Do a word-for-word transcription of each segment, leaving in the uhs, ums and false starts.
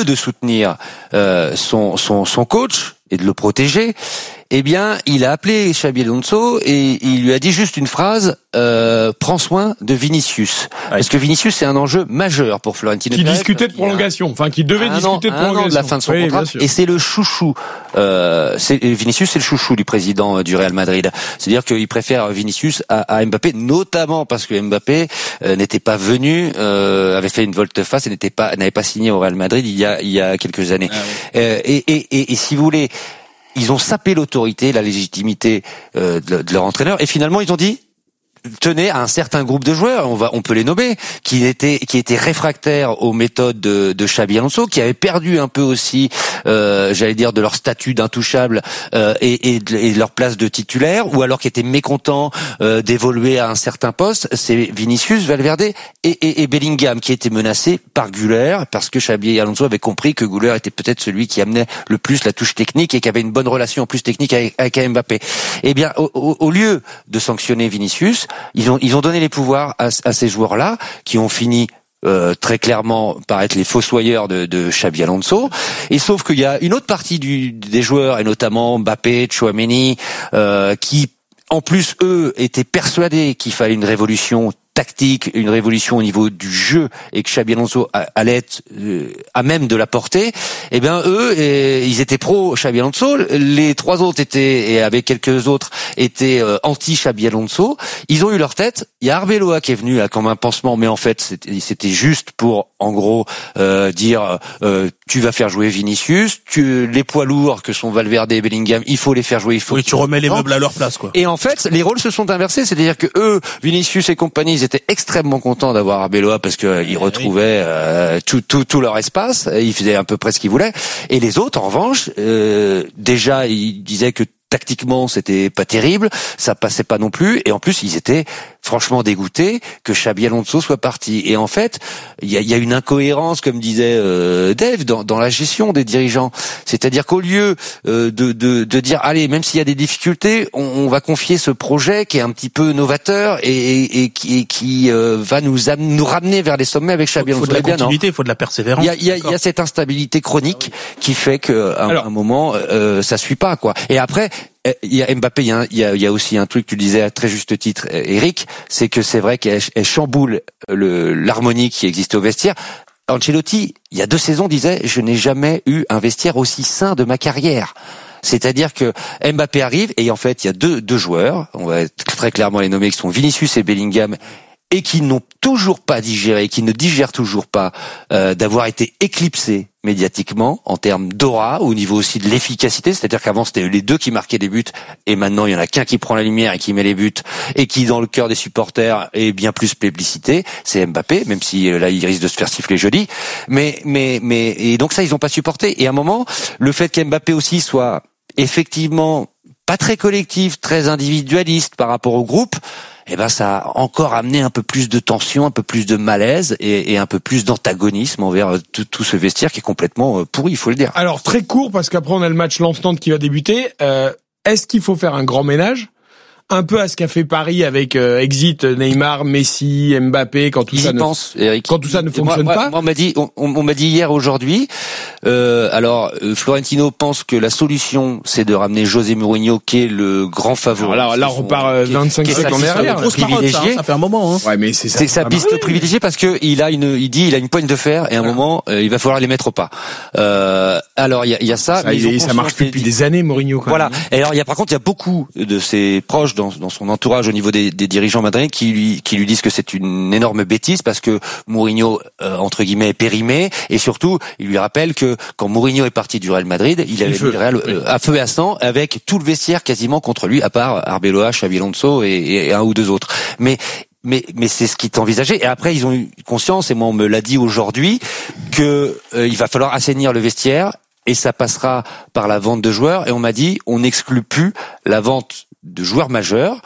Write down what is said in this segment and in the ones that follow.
lieu de soutenir euh, son, son, son coach et de le protéger, eh bien, il a appelé Xabi Alonso et il lui a dit juste une phrase euh, « Prends soin de Vinicius ouais. ». Parce que Vinicius, c'est un enjeu majeur pour Florentino Qui Pérez. discutait de prolongation, enfin qui devait discuter an, de prolongation. Un an de la fin de son oui, contrat. Et c'est le chouchou. Euh, c'est, Vinicius, c'est le chouchou du président du Real Madrid. C'est-à-dire qu'il préfère Vinicius à, à Mbappé, notamment parce que Mbappé euh, n'était pas venu, euh, avait fait une volte-face et n'était pas, n'avait pas signé au Real Madrid il y a, il y a quelques années. Ah, oui. euh, et, et, et, et si vous voulez, ils ont sapé l'autorité, la légitimité euh, de, de leur entraîneur, et finalement ils ont dit tenez à un certain groupe de joueurs, on va, on peut les nommer, qui étaient, qui étaient réfractaires aux méthodes de, de Xabi Alonso, qui avaient perdu un peu aussi, euh, j'allais dire, de leur statut d'intouchable euh, et, et, de, et de leur place de titulaire, ou alors qui étaient mécontents euh, d'évoluer à un certain poste. C'est Vinicius, Valverde et, et, et Bellingham qui étaient menacés par Güler, parce que Xabi Alonso avait compris que Güler était peut-être celui qui amenait le plus la touche technique et qui avait une bonne relation en plus technique avec, avec Mbappé. Eh bien, au, au, au lieu de sanctionner Vinicius, Ils ont, ils ont donné les pouvoirs à, à ces joueurs-là, qui ont fini euh, très clairement par être les fossoyeurs de, de Xabi Alonso. Et sauf qu'il y a une autre partie du, des joueurs, et notamment Mbappé, Tchouaméni, euh, qui, en plus, eux, étaient persuadés qu'il fallait une révolution tactique, une révolution au niveau du jeu, et que Xabi Alonso allait être euh, à même de la porter. Eh bien, eux, et, ils étaient pro Xabi Alonso. Les trois autres étaient, et avec quelques autres, étaient euh, anti Xabi Alonso. Ils ont eu leur tête. Il y a Arbeloa qui est venu là comme un pansement, mais en fait, c'était, c'était juste pour, en gros, euh, dire euh, tu vas faire jouer Vinicius, tu, les poids lourds que sont Valverde et Bellingham, il faut les faire jouer. Il faut. Oui, tu remets les meubles à leur place, quoi. Et en fait, les rôles se sont inversés, c'est-à-dire que eux, Vinicius et compagnie, ils étaient extrêmement contents d'avoir Arbeloa parce que ils retrouvaient euh, tout, tout, tout leur espace. Ils faisaient à peu près ce qu'ils voulaient. Et les autres, en revanche, euh, déjà, ils disaient que tactiquement, c'était pas terrible, ça passait pas non plus, et en plus, ils étaient franchement dégoûtés que Xabi Alonso soit parti. Et en fait, il y a, y a une incohérence, comme disait euh, Dave, dans, dans la gestion des dirigeants. C'est-à-dire qu'au lieu euh, de, de, de dire, allez, même s'il y a des difficultés, on, on va confier ce projet qui est un petit peu novateur et, et, et qui, et qui euh, va nous, am- nous ramener vers les sommets avec Xabi Alonso. Il faut de la continuité, il faut de la persévérance. Il y a, y, a, y a cette instabilité chronique qui fait qu'à un, un moment, euh, ça suit pas, quoi. Et après, il y a Mbappé, il y a, il y a, il y a aussi un truc, tu le disais à très juste titre, Eric, c'est que c'est vrai qu'elle elle chamboule le, l'harmonie qui existait au vestiaire. Ancelotti, il y a deux saisons, disait, je n'ai jamais eu un vestiaire aussi sain de ma carrière. C'est-à-dire que Mbappé arrive et en fait, il y a deux, deux joueurs, on va très clairement les nommer, qui sont Vinicius et Bellingham, et qui n'ont toujours pas digéré, qui ne digèrent toujours pas euh, d'avoir été éclipsés médiatiquement en termes d'aura, au niveau aussi de l'efficacité, c'est-à-dire qu'avant c'était les deux qui marquaient des buts, et maintenant il y en a qu'un qui prend la lumière et qui met les buts, et qui dans le cœur des supporters est bien plus publicité, c'est Mbappé, même si là il risque de se faire siffler jeudi, mais mais mais et donc ça ils ont pas supporté, et à un moment le fait qu'Mbappé aussi soit effectivement pas très collectif, très individualiste par rapport au groupe, eh ben ça a encore amené un peu plus de tension, un peu plus de malaise et, et un peu plus d'antagonisme envers tout, tout ce vestiaire qui est complètement pourri, il faut le dire. Alors très court, parce qu'après on a le match Lens-Nantes qui va débuter. Euh, est-ce qu'il faut faire un grand ménage ? Un peu à ce qu'a fait Paris avec euh, exit Neymar, Messi, Mbappé, quand tout Ils ça y ne pensent, Eric. quand tout ça ne fonctionne moi, pas. Moi, on m'a dit, on, on m'a dit hier, aujourd'hui. Euh, alors, euh, Florentino pense que la solution, c'est de ramener José Mourinho, qui est le grand favori. Alors là, là, on repart euh, vingt-cinq secondes derrière. Grosse marotte, ça, hein, ça fait un moment. Hein. Ouais, mais c'est ça. C'est sa piste privilégiée parce que il a une, il dit, il a une poigne de fer et à un voilà. moment, euh, il va falloir les mettre au pas. Euh, alors il y a, il y a ça. Ça, mais il, ça marche plus depuis des années, Mourinho. Quand voilà. même. Et alors il y a par contre, il y a beaucoup de ses proches dans, dans son entourage au niveau des, des dirigeants madrilènes qui lui qui lui disent que c'est une énorme bêtise parce que Mourinho euh, entre guillemets est périmé, et surtout il lui rappelle que quand Mourinho est parti du Real Madrid, il avait mis le Real euh, à feu et à sang avec tout le vestiaire quasiment contre lui, à part Arbeloa, Xabi Alonso et, et un ou deux autres. Mais Mais, mais c'est ce qui est envisagé. Et après, ils ont eu conscience, et moi on me l'a dit aujourd'hui, que euh, il va falloir assainir le vestiaire, et ça passera par la vente de joueurs. Et on m'a dit, on n'exclut plus la vente de joueurs majeurs.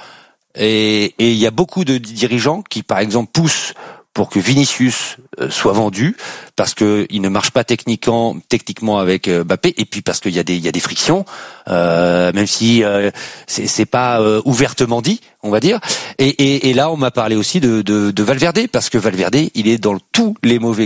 Et il y a beaucoup de dirigeants qui, par exemple, poussent pour que Vinicius soit vendu, parce que il ne marche pas techniquement, techniquement avec Mbappé, et puis parce qu'il y a des, il y a des frictions, euh, même si euh, c'est, c'est pas euh, ouvertement dit, on va dire. Et, et, et là, on m'a parlé aussi de, de, de Valverde, parce que Valverde, il est dans tous les mauvais coups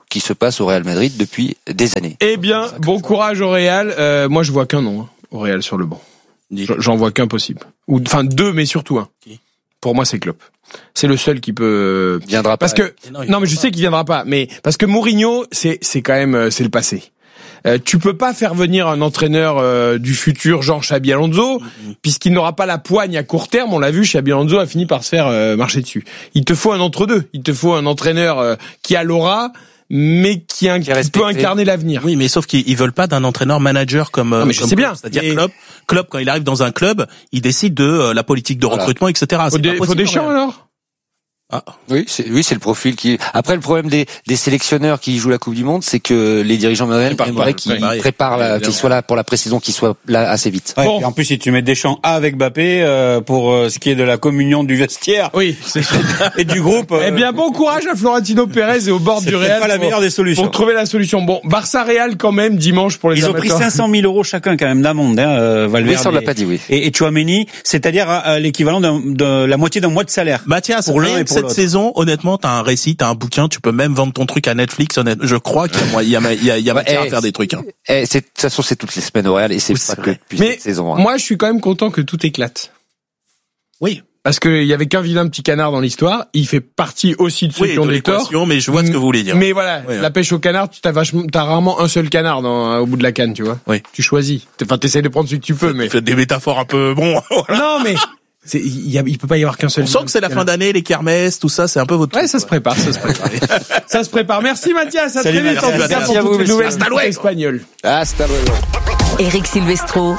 qui se passe au Real Madrid depuis des années. Eh bien, bon courage au Real. Euh, moi, je vois qu'un nom hein, au Real sur le banc. J'en vois qu'un possible. Ou enfin deux, mais surtout un. Qui Pour moi, c'est Klopp. C'est le seul qui peut. Viendra parce pas. que non, non mais je pas. sais qu'il viendra pas. Mais parce que Mourinho, c'est c'est quand même c'est le passé. Euh, tu peux pas faire venir un entraîneur euh, du futur genre Xabi Alonso mm-hmm. puisqu'il n'aura pas la poigne à court terme. On l'a vu, Xabi Alonso a fini par se faire euh, marcher dessus. Il te faut un entre-deux. Il te faut un entraîneur euh, qui a l'aura mais qui, un, qui, qui peut incarner l'avenir. Oui, mais sauf qu'ils ils veulent pas d'un entraîneur-manager comme. Non, mais je comme sais bien. C'est-à-dire et... Klopp, Klopp quand il arrive dans un club, il décide de euh, la politique de voilà. recrutement, et cetera. Faut, des, faut des champs alors. Ah. Oui, c'est, oui, c'est le profil qui. Après, le problème des, des sélectionneurs qui jouent la Coupe du Monde, c'est que les dirigeants modernes aimeraient qu'ils ouais, préparent, la, qu'ils soient là pour la pré-saison, qu'ils soient là assez vite. Ouais, bon. Et en plus, si tu mets Deschamps avec Mbappé euh, pour euh, ce qui est de la communion du vestiaire, oui, c'est et du groupe. Euh, eh bien, bon courage à Florentino Pérez et au bord du Real. C'est pas la meilleure des solutions. Pour trouver la solution. Bon, Barça Real quand même dimanche pour les. Ils amateurs. ont pris cinq cent mille euros chacun quand même d'amende, hein, euh, Valverde. Oui, ça on l'a pas dit, oui. Et, et Tchouaméni, c'est-à-dire euh, l'équivalent d'un, de la moitié d'un mois de salaire. Mathias, pour l'un et pour cette l'autre. Saison, honnêtement. T'as un récit, t'as un bouquin, tu peux même vendre ton truc à Netflix. Honnêtement, je crois qu'il y a, il y a, il y a matière à faire des trucs. Hein. Eh, c'est, de toute façon, c'est toutes les semaines au Real et c'est oui, pas c'est que depuis mais cette saison. Hein. Moi, je suis quand même content que tout éclate. Oui. Parce qu'il y avait qu'un vilain petit canard dans l'histoire. Il fait partie aussi de ceux oui, qui ont des torts. Mais je vois ce que vous voulez dire. Mais voilà, oui, la pêche au canard, tu t'as vachement, t'as rarement un seul canard dans, au bout de la canne, tu vois. Oui. Tu choisis. Enfin, t'essayes de prendre celui que tu peux, mais. Faites des métaphores un peu bon. Voilà. Non, mais. C'est, il, y a, il peut pas y avoir qu'un seul. On sent que c'est la fin d'année, les kermesses, tout ça, c'est un peu votre. Ouais, truc, ça ouais. se prépare, ça se prépare. ça se prépare. Merci Mathias, à Salut, très vite. Merci, en tout cas pour toutes les nouvelles espagnoles. Hasta luego. Éric Silvestro.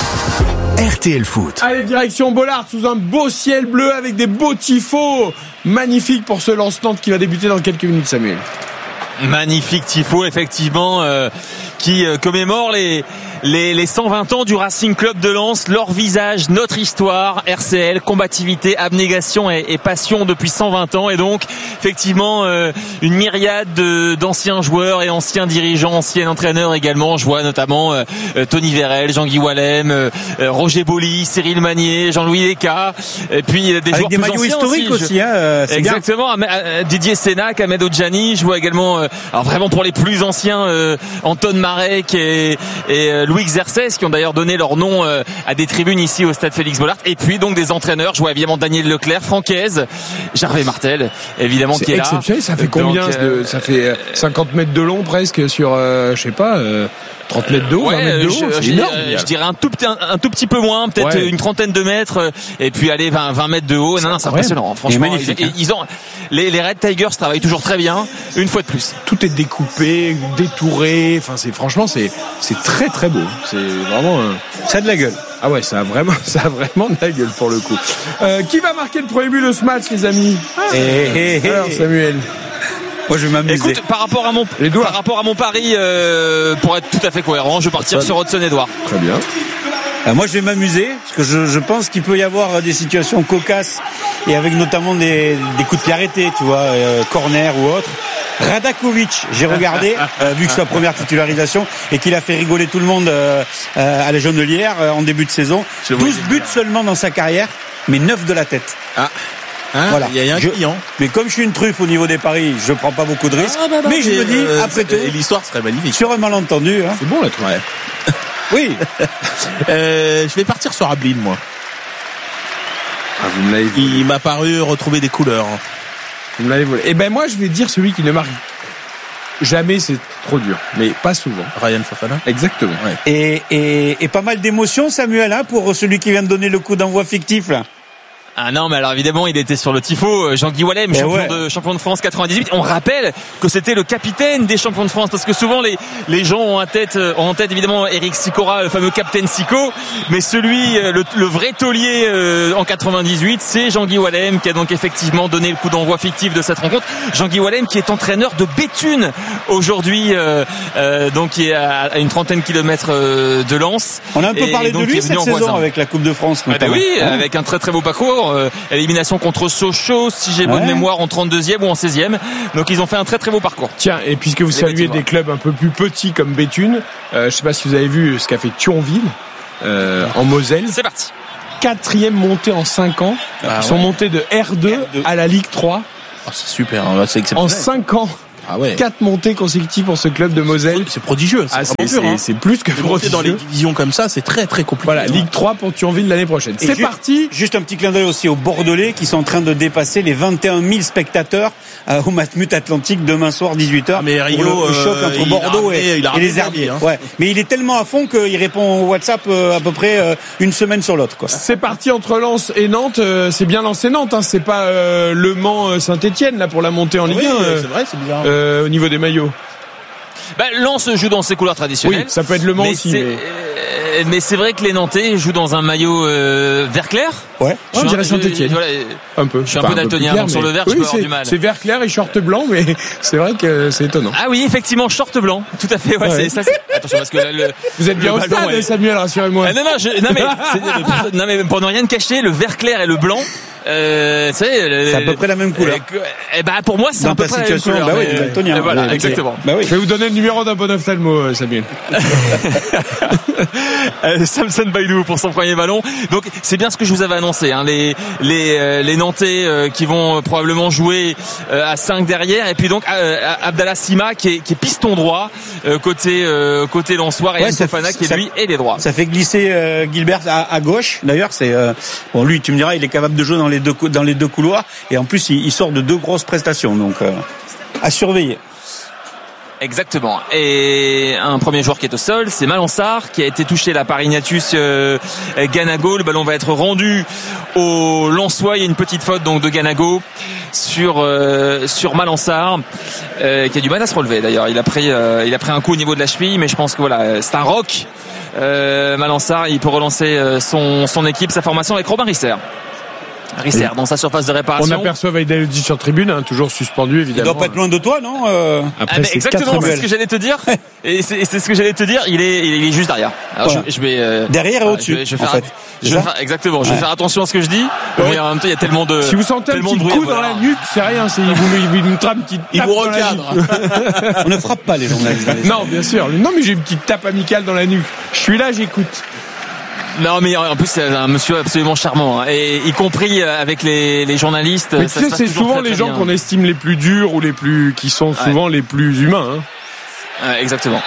R T L Foot. Allez, direction Bollard, sous un beau ciel bleu avec des beaux tifos. Magnifique pour ce lance-Nantes qui va débuter dans quelques minutes, Samuel. Magnifique tifo, effectivement, euh, qui euh, commémore les, les, les cent vingt ans du Racing Club de Lens, leur visage, notre histoire, R C L, combativité, abnégation et, et passion depuis cent vingt ans. Et donc, effectivement, euh, une myriade de, d'anciens joueurs et anciens dirigeants, anciens entraîneurs également. Je vois notamment euh, Tony Vérel, Jean-Guy Wallem, euh, Roger Boli, Cyril Magnier, Jean-Louis Léca, et puis euh, des avec joueurs des plus maillots anciens historiques aussi. aussi hein, euh, c'est exactement, bien. Didier Sénac, Ahmed Odjani. Je vois également, euh, alors vraiment pour les plus anciens, euh, Anton Marek et, et euh, Louis Xerxes, qui ont d'ailleurs donné leur nom euh, à des tribunes ici au stade Félix Bollard. Et puis donc des entraîneurs, je vois évidemment Daniel Leclerc, Francaise, Gervais Martel, évidemment c'est qui est là. C'est exceptionnel, ça fait combien donc, euh, de, ça fait cinquante mètres de long presque sur, euh, je sais pas, euh, trente mètres de haut, ouais, vingt mètres de haut, je, c'est énorme. Je dirais un tout, un, un tout petit peu moins, peut-être ouais. une trentaine de mètres, et puis allez, vingt, vingt mètres de haut. Non, non, c'est impressionnant. Franchement, magnifique, ils, hein. ils ont, les, les Red Tigers travaillent toujours très bien, une fois de plus. Tout est découpé, détouré. Enfin, c'est franchement, c'est c'est très très beau. C'est vraiment. Euh... Ça a de la gueule. Ah ouais, ça a vraiment, ça a vraiment de la gueule pour le coup. Euh, qui va marquer le premier but de ce match, les amis? ah, hey, hey, Alors, Samuel. Moi, je vais m'amuser. Écoute, par rapport à mon, par rapport à mon pari, euh, pour être tout à fait cohérent, je vais partir sur Hudson Edouard. Très bien. Euh, moi, je vais m'amuser parce que je, je pense qu'il peut y avoir des situations cocasses et avec notamment des, des coups de pied arrêtés, tu vois, euh, corner ou autre. Radakovic, j'ai regardé, euh, vu que c'est sa première titularisation et qu'il a fait rigoler tout le monde euh, euh, à la Jaunelière euh, en début de saison. douze buts seulement dans sa carrière, mais neuf de la tête. Ah. Hein, voilà. Il y a un je, client. Mais comme je suis une truffe au niveau des paris, je prends pas beaucoup de risques. Ah, bah, bah, mais je me dis, euh, après tout, l'histoire serait magnifique. Sur un malentendu. Hein. C'est bon là, toi. Ouais. Oui. euh, je vais partir sur Ablin, moi. Ah, vous me l'avez Il m'a paru retrouver des couleurs. Vous me l'avez volé. Eh ben moi, je vais dire celui qui ne marque jamais, c'est trop dur, mais pas souvent. Ryan Fofana. Exactement. Ouais. Et, et, et pas mal d'émotions, Samuel, hein, pour celui qui vient de donner le coup d'envoi fictif là. Ah non, mais alors évidemment, il était sur le tifo, Jean-Guy Wallem, champion, ouais. de, champion de France quatre-vingt-dix-huit. On rappelle que c'était le capitaine des champions de France, parce que souvent les, les gens ont en tête, ont en tête évidemment Eric Sicora, le fameux capitaine Sico, mais celui, le, le vrai taulier euh, en quatre-vingt-dix-huit, c'est Jean-Guy Wallem, qui a donc effectivement donné le coup d'envoi fictif de cette rencontre. Jean-Guy Wallem qui est entraîneur de Béthune aujourd'hui, euh, euh, donc qui est à, à une trentaine de kilomètres euh, de Lens. On a un peu et, parlé et de lui cette saison voisin. Avec la Coupe de France. Ah bah oui, ouais. Avec un très très beau parcours. Euh, élimination contre Sochaux, si j'ai bonne ouais. mémoire, en trente-deuxième ou en seizième. Donc ils ont fait un très très beau parcours. Tiens, et puisque vous saluez des clubs un peu plus petits comme Béthune, euh, je sais pas si vous avez vu ce qu'a fait Thionville euh, en Moselle. C'est parti. Quatrième montée en cinq ans. Ah, ils ouais. sont montés de R deux, R deux à la Ligue trois. Oh, c'est super, hein. C'est exceptionnel. En cinq ans. Ah ouais. Quatre montées consécutives pour ce club de Moselle. C'est prodigieux. C'est, ah, c'est, dur, c'est, hein. c'est plus que prodigieux. Dans les divisions comme ça, c'est très très compliqué. Voilà, Ligue trois pour Thionville l'année prochaine. Et c'est ju- parti. Juste un petit clin d'œil aussi aux Bordelais qui sont en train de dépasser les vingt et un mille spectateurs euh, au Matmut Atlantique demain soir dix-huit heures. Mais Rio, le, le choc euh, entre Bordeaux ramené, et, et les Herbiers. Hein. Ouais. Mais il est tellement à fond qu'il répond au WhatsApp euh, à peu près euh, une semaine sur l'autre. Quoi. C'est parti entre Lens et Nantes. Euh, c'est bien Lens et Nantes. Hein. C'est pas euh, Le Mans Saint-Etienne là pour la montée en Ligue oui, un. Euh, c'est vrai, c'est bizarre. Euh, au niveau des maillots. Bah, Lens joue dans ses couleurs traditionnelles. Oui, ça peut être Le Mans mais aussi. C'est, mais... euh, mais c'est vrai que les Nantais jouent dans un maillot euh, vert clair. Ouais. On dirait Saint-Etienne. Voilà, un peu. je suis un enfin, peu daltonien, clair, donc sur le vert, oui, je peux avoir c'est, du mal. c'est vert clair et short blanc, mais c'est vrai que c'est étonnant. Ah oui, effectivement, short blanc. Tout à fait. Ouais, ouais. c'est ça. C'est... Attention, parce que là, le, vous êtes bien au stade, ouais. Samuel, rassurez-moi. Ah, non, non, je, non mais, c'est, non mais pour ne rien cacher, le vert clair et le blanc. Euh, c'est, c'est à peu près la même couleur. Euh, eh ben pour moi c'est dans à peu ta près situation, la même couleur. Bah oui, daltonien. Et voilà, oui, exactement. Bah oui. Je vais vous donner le numéro d'un bon ophtalmo, Samuel. euh, Samson Baïdou pour son premier ballon. Donc c'est bien ce que je vous avais annoncé. Hein, les les euh, les Nantais euh, qui vont probablement jouer euh, à cinq derrière, et puis donc euh, Abdallah Sima qui est qui est piston droit euh, côté euh, côté Lensois et ouais, Fofana qui est lui et les droits. Ça fait glisser euh, Gilbert à, à gauche. D'ailleurs, c'est euh, bon lui, tu me diras, il est capable de jouer dans les deux dans les deux couloirs, et en plus il, il sort de deux grosses prestations, donc euh, à surveiller. Exactement. Et un premier joueur qui est au sol, c'est Malansar qui a été touché là par Ignatius euh, Ganago. Le ballon va être rendu au Lensois. Il y a une petite faute donc de Ganago sur euh, sur Malansar euh, qui a du mal à se relever. D'ailleurs, il a pris euh, il a pris un coup au niveau de la cheville, mais je pense que voilà, c'est un roc. Euh, Malansar, il peut relancer euh, son son équipe, sa formation avec Robin Risser. Risser dans sa surface de réparation. On aperçoit Vaïdaludic sur tribune, hein, toujours suspendu évidemment. Il doit pas être loin de toi, non euh... Après, ah, c'est exactement, c'est ce que j'allais te dire. Et c'est, c'est ce que j'allais te dire. Il est, il est juste derrière. Alors voilà. je, je vais euh, derrière et voilà, au-dessus. Je vais, je vais faire, en fait. je vais faire, exactement. Ouais. Je vais faire attention à ce que je dis. Ouais. Mais en même temps, il y a tellement de. Si vous sentez un petit coup dans la nuque, c'est rien. C'est il vous, il une trame qui. Il vous recadre. On ne frappe pas les journalistes. Non, bien sûr. Non, mais j'ai une petite tape amicale dans la nuque. Je suis là, j'écoute. Non mais en plus c'est un monsieur absolument charmant, hein. Et y compris avec les, les journalistes. Mais ça tu sais, c'est souvent très, très les gens bien. qu'on estime les plus durs ou les plus qui sont souvent ouais. les plus humains. Hein. Ouais, exactement.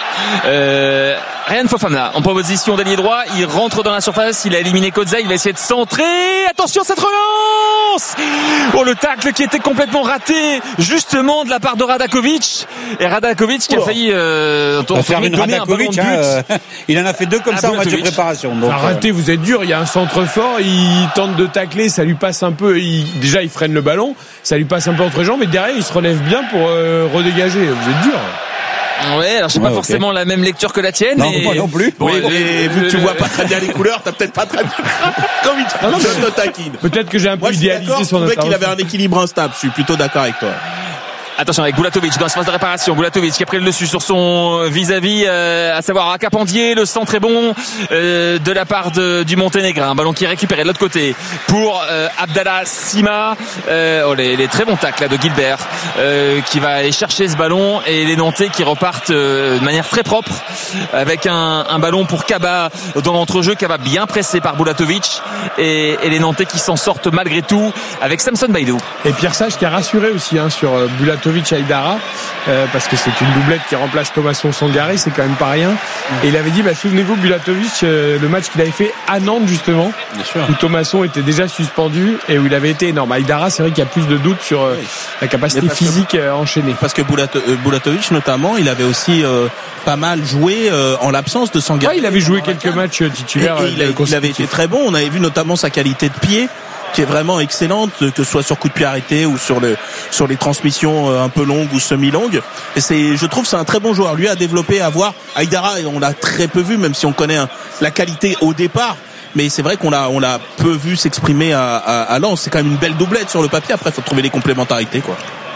Euh, Ryan Fofana en position d'ailier droit, il rentre dans la surface, il a éliminé Kodza, il va essayer de centrer. Attention cette relance. Oh le tacle qui était complètement raté justement de la part de Radakovic, et Radakovic qui a failli euh, faire une Radakovic, hein, euh, il en a fait deux comme ah, ça en match de préparation. Donc, enfin, raté, euh... vous êtes dur, il y a un centre fort, il tente de tacler, ça lui passe un peu, il, déjà il freine le ballon, ça lui passe un peu entre les jambes, mais derrière il se relève bien pour euh, redégager. Vous êtes dur. Ouais, alors j'ai ouais, pas okay. forcément la même lecture que la tienne. Non, mais... pas non plus. Oui, bon, et vu que tu vois pas très bien les couleurs, t'as peut-être pas très bien. Comme il non, non, je te taquine. Peut-être que j'ai un peu Moi, idéalisé son intervention. Je trouvais qu'il avait un équilibre instable. Je suis plutôt d'accord avec toi. Attention avec Bulatovic dans la phase de réparation. Bulatovic qui a pris le dessus sur son vis-à-vis, euh, à savoir Akapandier. Le centre est bon euh, de la part de, du Monténégrin. Un ballon qui est récupéré de l'autre côté pour euh, Abdallah Sima. Euh, oh, les, les très bons tacles là de Gilbert euh, qui va aller chercher ce ballon, et les Nantais qui repartent euh, de manière très propre avec un, un ballon pour Kaba dans l'entrejeu. Kaba bien pressé par Bulatovic, et, et les Nantais qui s'en sortent malgré tout avec Samson Baïdou. Et Pierre Sage qui a rassuré aussi hein, sur euh, Bulatovic Aïdara, euh, parce que c'est une doublette qui remplace Thomasson Sangaré, c'est quand même pas rien. Et il avait dit, bah, souvenez-vous, Bulatovic, euh, le match qu'il avait fait à Nantes justement, bien sûr, où Thomasson était déjà suspendu et où il avait été énorme. Aïdara, c'est vrai qu'il y a plus de doutes sur euh, oui. la capacité physique que, euh, enchaînée. Parce que Bulat- euh, Bulatovic notamment, il avait aussi euh, pas mal joué euh, en l'absence de Sangaré. Ouais, il avait joué quelques matchs titulaires. Et, et il, a, il avait été très bon. On avait vu notamment sa qualité de pied, qui est vraiment excellente, que ce soit sur coup de pied arrêté ou sur le sur les transmissions un peu longues ou semi-longues. Et c'est, je trouve, c'est un très bon joueur. Lui a développé à voir. Aïdara, on l'a très peu vu, même si on connaît un, la qualité au départ. Mais c'est vrai qu'on l'a on l'a peu vu s'exprimer à, à, à Lens. C'est quand même une belle doublette sur le papier. Après, il faut trouver les complémentarités, quoi.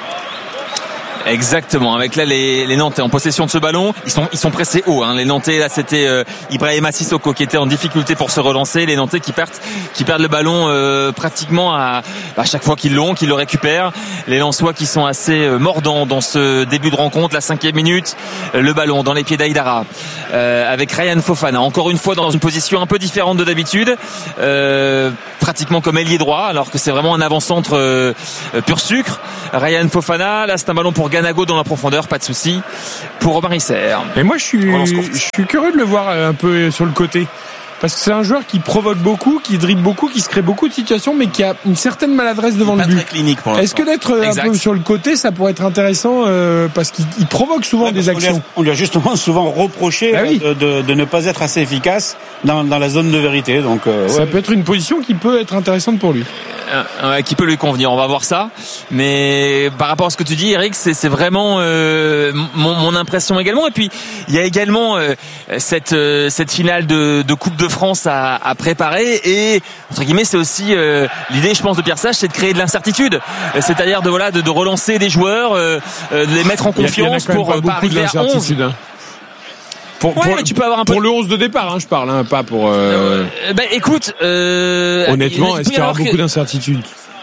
Exactement. Avec là les, les Nantais en possession de ce ballon, ils sont ils sont pressés haut. Hein. Les Nantais là c'était euh, Ibrahima Sissoko qui était en difficulté pour se relancer. Les Nantais qui perdent qui perdent le ballon euh, pratiquement à, à chaque fois qu'ils l'ont, qu'ils le récupèrent. Les Lensois qui sont assez euh, mordants dans ce début de rencontre, la cinquième minute. Le ballon dans les pieds d'Aïdara euh, avec Ryan Fofana. Encore une fois dans une position un peu différente de d'habitude, euh, pratiquement comme ailier droit, alors que c'est vraiment un avant-centre euh, pur sucre. Ryan Fofana, là c'est un ballon pour Ganago dans la profondeur, pas de souci pour Robin Risser. Et moi, je suis, je suis curieux de le voir un peu sur le côté. Parce que c'est un joueur qui provoque beaucoup, qui dribble beaucoup, qui se crée beaucoup de situations, mais qui a une certaine maladresse devant le but. Très clinique pour Est-ce que d'être exact. un peu sur le côté, ça pourrait être intéressant euh, parce qu'il il provoque souvent ouais, des actions. On lui, a, on lui a justement souvent reproché ah oui. de, de, de ne pas être assez efficace dans, dans la zone de vérité. Donc euh, ça ouais. peut être une position qui peut être intéressante pour lui. Euh, qui peut lui convenir, on va voir ça. Mais par rapport à ce que tu dis, Eric, c'est, c'est vraiment euh, mon, mon impression également. Et puis il y a également euh, cette euh, cette finale de, de Coupe de France à, à préparer. Et entre guillemets, c'est aussi euh, l'idée, je pense, de Pierre Sage, c'est de créer de l'incertitude. C'est-à-dire de voilà, de, de relancer des joueurs, euh, de les mettre en confiance pour pas, pas arriver à onze. Hein. Pour, ouais, pour, tu peux avoir un peu pour le onze de départ, hein, je parle, hein, pas pour. Euh... Euh, bah, écoute, euh, honnêtement, est-ce qu'il y aura beaucoup que... d'incertitudes?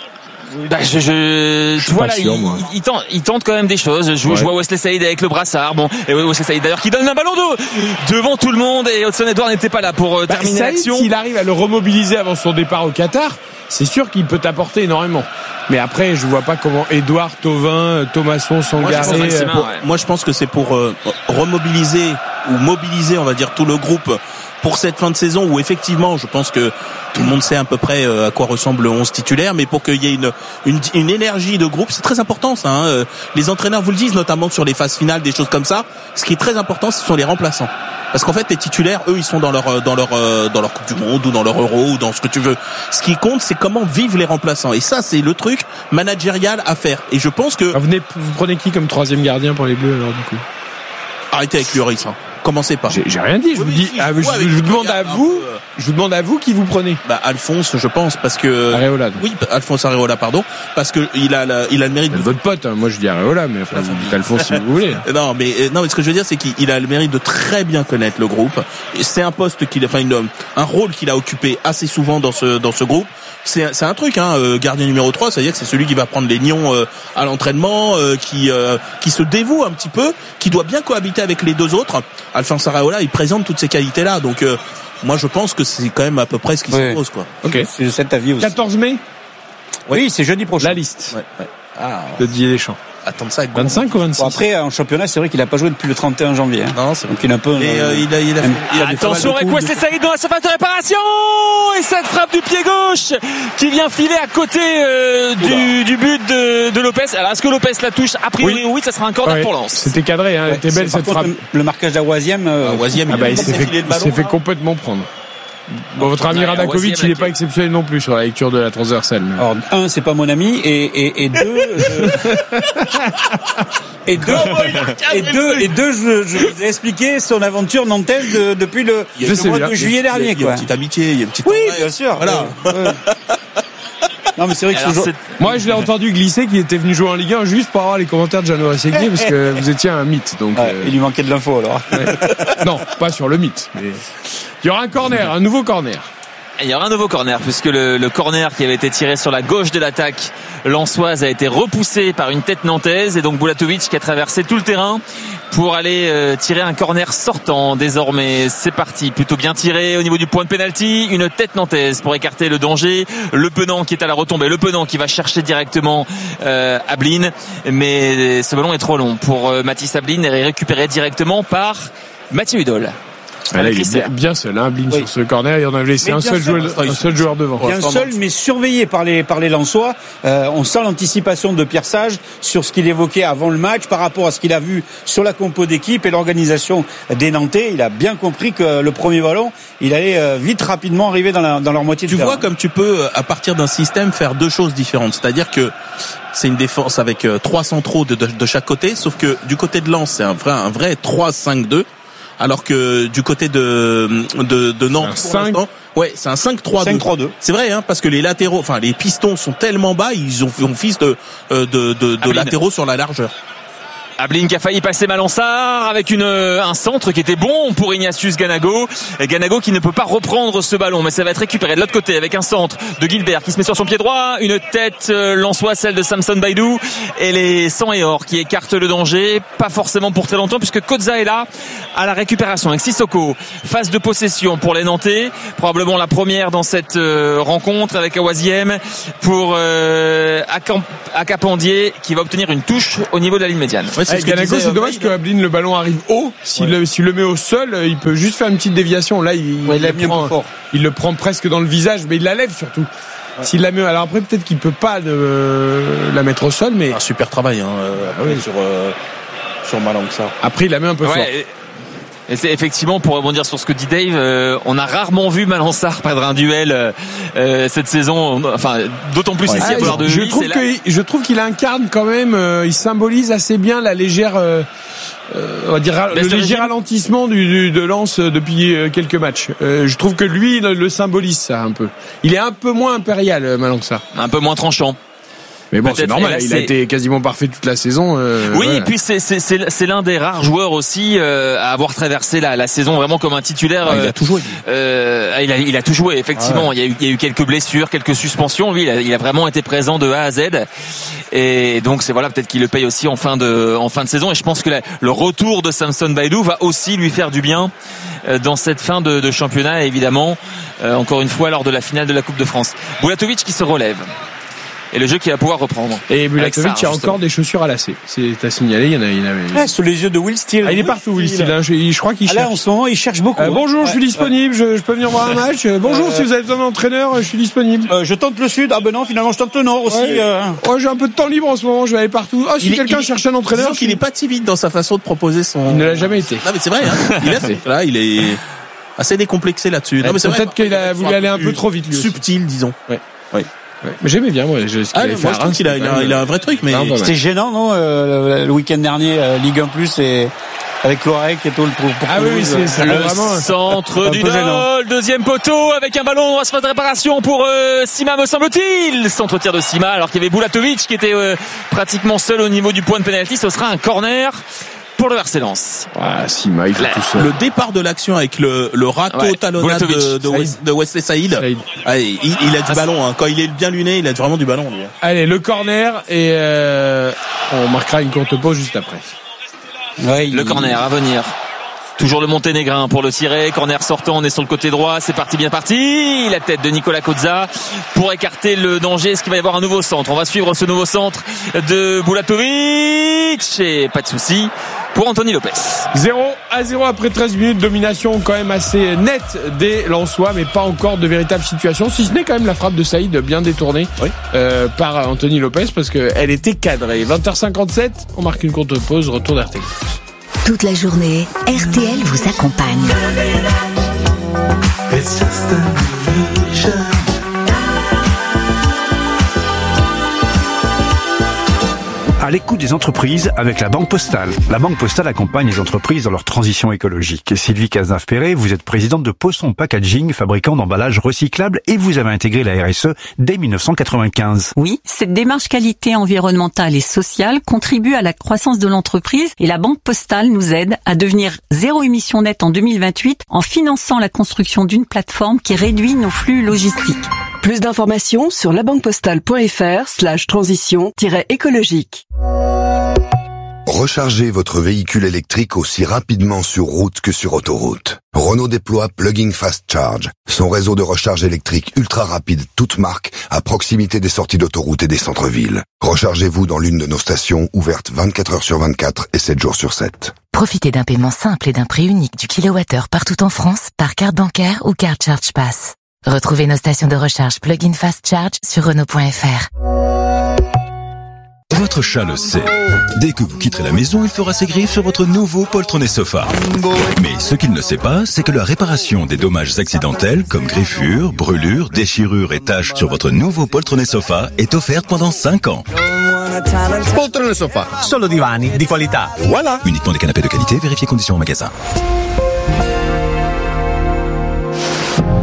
Bah, je, je, je tu vois là, sûr, il, il, tente, il tente quand même des choses. Je, ouais. je vois Wesley Saïd avec le brassard. Bon, et Wesley Saïd d'ailleurs qui donne un ballon d'eau devant tout le monde. Et Hudson Edouard n'était pas là pour euh, bah, terminer Saïd, l'action. S'il arrive à le remobiliser avant son départ au Qatar, c'est sûr qu'il peut t'apporter énormément. Mais après, je vois pas comment Edouard, Thauvin, Thomasson, Sangaré. Moi, euh, pour, ouais. moi, je pense que c'est pour euh, remobiliser ou mobiliser, on va dire, tout le groupe pour cette fin de saison où effectivement, je pense que tout le monde sait à peu près à quoi ressemble le onze titulaire, mais pour qu'il y ait une, une, une énergie de groupe, c'est très important ça. Hein. Les entraîneurs vous le disent, notamment sur les phases finales, des choses comme ça. Ce qui est très important, ce sont les remplaçants. Parce qu'en fait, les titulaires, eux, ils sont dans leur dans leur dans leur Coupe du Monde ou dans leur Euro ou dans ce que tu veux. Ce qui compte, c'est comment vivent les remplaçants. Et ça, c'est le truc managérial à faire. Et je pense que ah, vous, venez, vous prenez qui comme troisième gardien pour les Bleus alors du coup? Arrêtez avec Lloris. Hein. Commencez pas. J'ai, j'ai rien dit. Je oui, vous dis. Si, ah, je, je, je vous demande à vous. Peu... Je vous demande à vous qui vous prenez. Bah Alphonse, je pense, parce que. Areola. Donc. Oui, Alphonse Areola, pardon, parce que il a, la, il a le mérite. C'est de... votre pote. Hein. Moi, je dis Areola, mais enfin, vous dites Alphonse si vous voulez. Non, mais non, mais ce que je veux dire, c'est qu'il a le mérite de très bien connaître le groupe. C'est un poste qu'il, enfin, une, un rôle qu'il a occupé assez souvent dans ce dans ce groupe. C'est, c'est un truc, hein, euh, gardien numéro trois, c'est-à-dire que c'est celui qui va prendre les nions euh, à l'entraînement, euh, qui euh, qui se dévoue un petit peu, qui doit bien cohabiter avec les deux autres. Alphonse Areola, il présente toutes ces qualités-là, donc euh, moi je pense que c'est quand même à peu près ce qui oui. s'impose, quoi. Ok. C'est cet avis aussi. quatorze mai. Oui, c'est jeudi prochain. La liste. Ouais, ouais. Ah. De Didier Deschamps. Attendre ça avec vingt-cinq ou vingt-six. Bon, après, en championnat, c'est vrai qu'il a pas joué depuis le trente et un janvier. Hein. Non, c'est donc il a un peu. Et euh, il a, il a, il a attention avec Wesley Saïd dans la surface de réparation et cette frappe du pied gauche qui vient filer à côté euh, du, du but de, de Lopez. Alors est-ce que Lopez la touche? A priori oui, oui ça sera un corner ouais. pour Lens. C'était cadré, hein. Ouais, était belle cette frappe. Le, le marquage d'Aouazième. Euh... Aouazième, ah bah, il s'est fait, il s'est fait complètement prendre. Bon, votre ami Radakovic, il n'est pas exceptionnel non plus sur la lecture de la transversale. Mais... Alors, un, c'est pas mon ami, et, et, et deux, euh... et deux, et deux, et deux, je, je vous ai expliqué son aventure nantaise de, depuis le, le mois bien. de juillet dernier, quoi. Il y a une petite amitié, il y a une petite. Oui, bien sûr. Voilà. Euh, euh. Non, mais c'est vrai que Alors, c'est... Moi, je l'ai entendu glisser qu'il était venu jouer en Ligue un juste pour avoir les commentaires de Jeannot Rességuier parce que vous étiez un mythe. Donc, ouais, euh... il lui manquait de l'info alors. Ouais. Non, pas sur le mythe. Mais... Il y aura un corner, un nouveau corner. Il y aura un nouveau corner puisque le, le corner qui avait été tiré sur la gauche de l'attaque lensoise a été repoussé par une tête nantaise et donc Bulatovic qui a traversé tout le terrain pour aller euh, tirer un corner sortant. Désormais, c'est parti, plutôt bien tiré au niveau du point de pénalty, une tête nantaise pour écarter le danger. Le Penant qui est à la retombée, le Penant qui va chercher directement euh, Ablin, mais ce ballon est trop long pour euh, Mathis Ablin et récupéré directement par Mathieu Hudol. Ah là, il est bien, bien seul, hein, Blin, oui. sur ce corner. Il en a laissé un seul, joueur, un seul joueur devant. Bien seul, mais surveillé par les, par les Lensois. Euh, on sent l'anticipation de Pierre Sage sur ce qu'il évoquait avant le match par rapport à ce qu'il a vu sur la compo d'équipe et l'organisation des Nantais. Il a bien compris que le premier ballon, il allait vite, rapidement arriver dans, la, dans leur moitié de terrain. Tu terrain. vois comme tu peux, à partir d'un système, faire deux choses différentes. C'est-à-dire que c'est une défense avec trois centraux de, de, de chaque côté, sauf que du côté de Lens, c'est un vrai, un vrai trois cinq deux. Alors que du côté de de, de Nantes, c'est un cinq... ouais, c'est un cinq trois deux. C'est vrai, hein, parce que les latéraux, enfin les pistons sont tellement bas, ils ont fait office de de de, de latéraux sur la largeur. Ablin qui a failli passer Malansar avec une, un centre qui était bon pour Ignatius Ganago. Et Ganago qui ne peut pas reprendre ce ballon, mais ça va être récupéré de l'autre côté avec un centre de Gilbert qui se met sur son pied droit. Une tête euh, lensois, celle de Samson Baidoo. Et les sang et or qui écartent le danger. Pas forcément pour très longtemps puisque Koza est là à la récupération avec Sissoko. Phase de possession pour les Nantais. Probablement la première dans cette euh, rencontre avec Awaziem pour euh, Akapandier qui va obtenir une touche au niveau de la ligne médiane. Ouais, c'est, Ganago, c'est dommage que Ablin, le ballon arrive haut. S'il, ouais. le, s'il le met au sol, il peut juste faire une petite déviation. Là, il, ouais, il, il, prend, fort. il le prend presque dans le visage, mais il la lève surtout. Ouais. S'il la met, alors après peut-être qu'il peut pas euh, la mettre au sol, mais un super travail hein, euh, ah oui. sur euh, sur Malansar. Après, il la met un peu ouais, fort. Et... Et c'est effectivement, pour rebondir sur ce que dit Dave, euh, on a rarement vu Malansar perdre un duel euh, cette saison, enfin d'autant plus ouais. ici ah, à Bollard de je, trouve que, je trouve qu'il incarne quand même, euh, il symbolise assez bien la légère, euh, euh, on va dire le léger régime. ralentissement du, du, de Lens depuis euh, quelques matchs. Euh, je trouve que lui le, le symbolise ça un peu. Il est un peu moins impérial, Malansar. Un peu moins tranchant. Mais bon, peut-être, c'est normal, là, il c'est... a été quasiment parfait toute la saison. Euh, oui, voilà. Et puis c'est, c'est, c'est, c'est l'un des rares joueurs aussi euh, à avoir traversé la, la saison vraiment comme un titulaire. Ah, il a tout joué. Euh, il, a, il a tout joué, effectivement. Ah ouais. il, y a eu, il y a eu quelques blessures, quelques suspensions. Lui, il a, il a vraiment été présent de A à Z. Et donc, c'est voilà, peut-être qu'il le paye aussi en fin de, en fin de saison. Et je pense que la, le retour de Samson Baidoo va aussi lui faire du bien euh, dans cette fin de, de championnat, évidemment. Euh, encore une fois, lors de la finale de la Coupe de France. Bulatovic qui se relève. Et le jeu qui va pouvoir reprendre. Et Bulatovic, il y a encore des chaussures à lacets. C'est à signaler, il y en a, il y en avait. Ah, sous les yeux de Will Steele. Ah, il est partout, Will Steele. Hein. Je, je crois qu'il ah, cherche. Là, en ce moment, il cherche beaucoup. Euh, bonjour, ouais. je suis disponible. Je, je peux venir voir un match. Bonjour, euh, si vous avez besoin d'entraîneur, je suis disponible. Euh, je tente le sud. Ah ben non, finalement, je tente le nord aussi. Ouais. Euh... Oh, j'ai un peu de temps libre en ce moment. Je vais aller partout. Ah, si il quelqu'un est, cherche un entraîneur, je... il est pas timide dans sa façon de proposer son. Il ne l'a jamais été. Non, mais c'est vrai. Hein. Il a fait. Là, il est assez décomplexé là-dessus. Non, mais c'est peut-être qu'il a voulu aller un peu trop vite. Subtil, disons. Ouais. Oui. Ouais. Mais j'aimais bien moi. Je, ce ah, moi, je trouve qu'il a, il a, il a un vrai truc, mais non, bah, c'était gênant, non euh, le, le week-end dernier, euh, Ligue un plus et avec Loarec et tout le pour, pour ah Toulouse, oui, c'est, c'est le vraiment centre du Dol, deuxième poteau avec un ballon à se faire de réparation pour euh, Sima, me semble-t-il. Centre tir de Sima, alors qu'il y avait Bulatovic qui était euh, pratiquement seul au niveau du point de pénalty. Ce sera un corner pour le R C Lens. Ah, Sima, il fait tout seul. Le départ de l'action avec le, le râteau ouais. talonnade de, de, West, de Wesley Saïd. Saïd. Ah, il, il a du ah, ballon. Hein. Quand il est bien luné, il a vraiment du ballon. Lui. Allez, le corner et euh, on marquera une courte pause juste après. Ouais, le il... corner à venir. Toujours le Monténégrin pour le tirer. Corner sortant, on est sur le côté droit. C'est parti, bien parti. La tête de Nicolas Koza pour écarter le danger. Est-ce qu'il va y avoir un nouveau centre? On va suivre ce nouveau centre de Bulatovic. Et pas de souci pour Anthony Lopez. zéro à zéro après treize minutes. Domination quand même assez nette des Lensois, mais pas encore de véritable situation. Si ce n'est quand même la frappe de Saïd bien détournée oui. euh, par Anthony Lopez parce qu'elle était cadrée. vingt heures cinquante-sept. On marque une courte pause. Retour d'R T L. Toute la journée, R T L vous accompagne. À l'écoute des entreprises avec la Banque Postale. La Banque Postale accompagne les entreprises dans leur transition écologique. Sylvie Cazenave-Perret, vous êtes présidente de Posson Packaging, fabricant d'emballages recyclables, et vous avez intégré la R S E dès dix-neuf cent quatre-vingt-quinze. Oui, cette démarche qualité environnementale et sociale contribue à la croissance de l'entreprise et la Banque Postale nous aide à devenir zéro émission nette en deux mille vingt-huit en finançant la construction d'une plateforme qui réduit nos flux logistiques. Plus d'informations sur labanquepostale.fr slash transition écologique. Rechargez votre véhicule électrique aussi rapidement sur route que sur autoroute. Renault déploie Plug-in Fast Charge, son réseau de recharge électrique ultra rapide, toute marque, à proximité des sorties d'autoroute et des centres-villes. Rechargez-vous dans l'une de nos stations, ouvertes vingt-quatre heures sur vingt-quatre et sept jours sur sept. Profitez d'un paiement simple et d'un prix unique du kilowattheure partout en France, par carte bancaire ou carte Charge Pass. Retrouvez nos stations de recharge Plug-in Fast Charge sur Renault point F R. Votre chat le sait. Dès que vous quitterez la maison, il fera ses griffes sur votre nouveau poltronné sofa. Mais ce qu'il ne sait pas, c'est que la réparation des dommages accidentels, comme griffures, brûlures, déchirures et taches sur votre nouveau poltronné sofa, est offerte pendant cinq ans. Poltrone sofa, solo divani di qualità. Voilà. Uniquement des canapés de qualité, vérifiez conditions en magasin.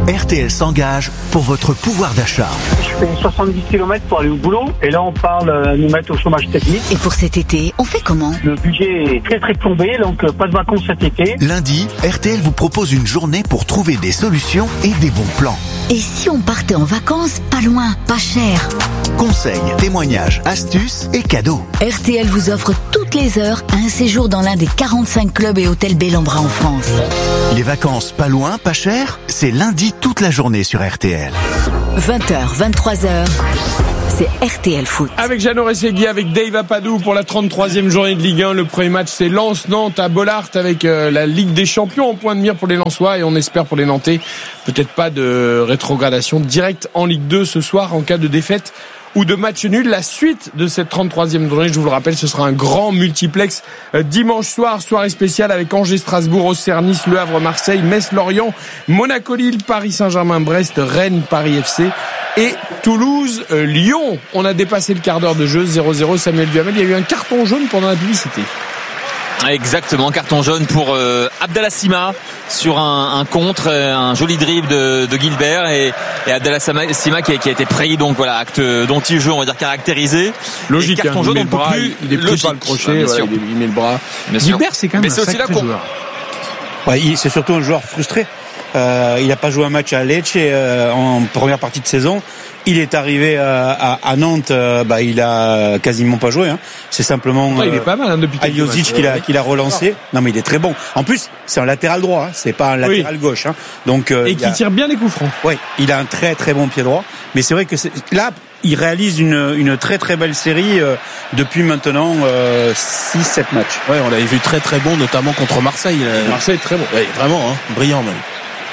R T L s'engage pour votre pouvoir d'achat. Je fais soixante-dix kilomètres pour aller au boulot et là on parle de nous mettre au chômage technique. Et pour cet été, on fait comment? Le budget est très très plombé, donc pas de vacances cet été. Lundi, R T L vous propose une journée pour trouver des solutions et des bons plans. Et si on partait en vacances, pas loin, pas cher? Conseils, témoignages, astuces et cadeaux. R T L vous offre toutes les heures un séjour dans l'un des quarante-cinq clubs et hôtels Bellambra en France. Les vacances pas loin, pas cher, c'est lundi toute la journée sur R T L. vingt heures, vingt-trois heures, c'est R T L Foot. Avec Jeannot Rességui, avec Dave Apadou pour la trente-troisième journée de Ligue un. Le premier match, c'est Lens-Nantes à Bollaert avec euh, la Ligue des Champions en point de mire pour les Lensois et on espère pour les Nantais peut-être pas de rétrogradation directe en Ligue deux ce soir en cas de défaite ou de match nul. La suite de cette trente-troisième journée, je vous le rappelle, ce sera un grand multiplex euh, dimanche soir, soirée spéciale avec Angers-Strasbourg, Auxerre-Nice, Le Havre-Marseille, Metz-Lorient, Monaco-Lille, Paris-Saint-Germain-Brest, Rennes-Paris F C et Toulouse-Lyon. On a dépassé le quart d'heure de jeu, zéro zéro. Samuel Duhamel, il y a eu un carton jaune pendant la publicité. Exactement, carton jaune pour euh, Abdallah Sima sur un, un contre, un joli dribble de, de Gilbert et, et Abdallah Sima qui a, qui a été pris, donc voilà, acte d'anti-jeu, on va dire caractérisé. Logique, et carton hein, jaune, il, on met le bras, plus il est pris logique, par le crochet, bien voilà, sûr. il met le bras. Bien Gilbert, c'est quand même Mais un c'est aussi sacré là joueur. Ouais, il, c'est surtout un joueur frustré. Euh, il n'a pas joué un match à Lecce euh, en première partie de saison. Il est arrivé euh, à, à Nantes, euh, bah, il a quasiment pas joué. Hein. C'est simplement euh, il est pas mal hein, depuis Aliozic qui l'a, qui l'a relancé. Non, mais il est très bon. En plus, c'est un latéral droit, hein. C'est pas un latéral oui. gauche. Hein. Donc euh, et qui a... tire bien les coups francs. Ouais, il a un très très bon pied droit. Mais c'est vrai que c'est... là, il réalise une, une très très belle série euh, depuis maintenant euh, six sept matchs. Ouais, on l'avait vu très très bon, notamment contre Marseille. Marseille très bon. Ouais, vraiment, hein, brillant même.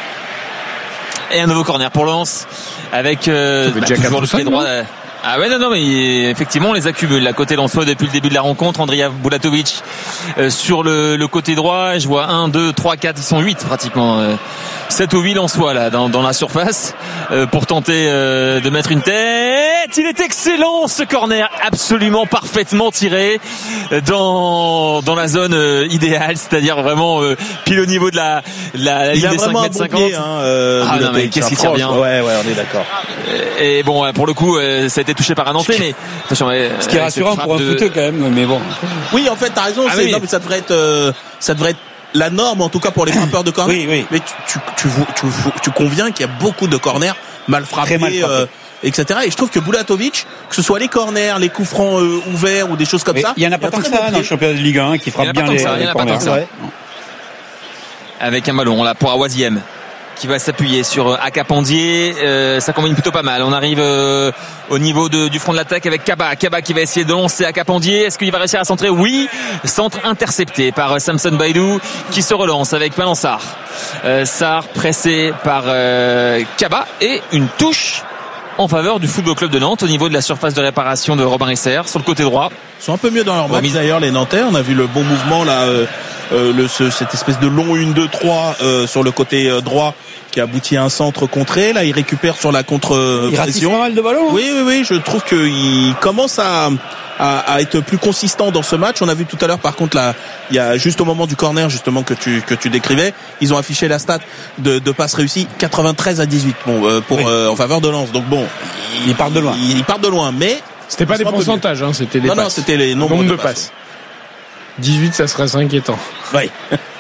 Et un nouveau corner pour Lens avec euh, bah, toujours le pied droit. Euh, ah ouais non non mais effectivement on les accumule. À côté Lensois depuis le début de la rencontre, Andrija Bulatovic euh, sur le, le côté droit. Je vois un, deux, trois, quatre, ils sont huit pratiquement. Euh, sept ou huit Lensois là dans, dans la surface euh, pour tenter euh, de mettre une tête. Il est excellent ce corner, absolument parfaitement tiré dans dans la zone euh, idéale, c'est-à-dire vraiment euh, pile au niveau de la la, la ligne des cinq mètres cinquante. Pied, hein, euh, ah non mais qu'est-ce qu'il tire bien. Ouais ouais, on est d'accord. Et bon pour le coup euh, ça a été touché par un Nantais, mais attention. Ce qui est rassurant pour un de... footeux quand même, mais bon. Oui en fait t'as raison, ah, c'est, oui. non, mais ça devrait être euh, ça devrait être la norme en tout cas pour les frappeurs de corner. Oui, oui. Mais tu, tu, tu, tu, tu conviens qu'il y a beaucoup de corners mal frappés, mal frappés. Euh, et cetera. Et je trouve que Bulatovic, que ce soit les corners, les coups francs euh, ouverts ou des choses comme mais ça, il y en a pas tant que ça dans le championnat de Ligue un qui frappe bien les, les corners. Ouais. Avec un ballon là pour Awaziem qui va s'appuyer sur Akapandier, euh, ça combine plutôt pas mal. On arrive euh, au niveau de, du front de l'attaque avec Kaba, Kaba qui va essayer de lancer Akapandier. Est-ce qu'il va réussir à centrer? Oui, centre intercepté par Samson Baidou qui se relance avec Palansar. Euh, Sarr pressé par euh, Kaba et une touche en faveur du Football Club de Nantes au niveau de la surface de réparation de Robin Risser sur le côté droit. Ils sont un peu mieux dans leur match d'ailleurs les Nantais. On a vu le bon mouvement là, euh, euh, le, ce, cette espèce de long un deux trois euh, sur le côté euh, droit qui aboutit à un centre contré. Là, il récupère sur la contre-pression. Il ratisse pas mal de ballons. Oui, oui, oui. Je trouve qu'il commence à, à, à être plus consistant dans ce match. On a vu tout à l'heure, par contre, là, il y a juste au moment du corner, justement, que tu, que tu décrivais, ils ont affiché la stat de, de passes réussies, quatre-vingt-treize à dix-huit. Bon, euh, pour, oui. euh, en faveur de Lens. Donc bon. Ils partent de loin. Ils partent de loin, mais. C'était pas des pourcentages, hein, c'était les non, passes. Non, c'était les nombres nombre de, de passes. passes. dix-huit, ça serait assez inquiétant. Oui.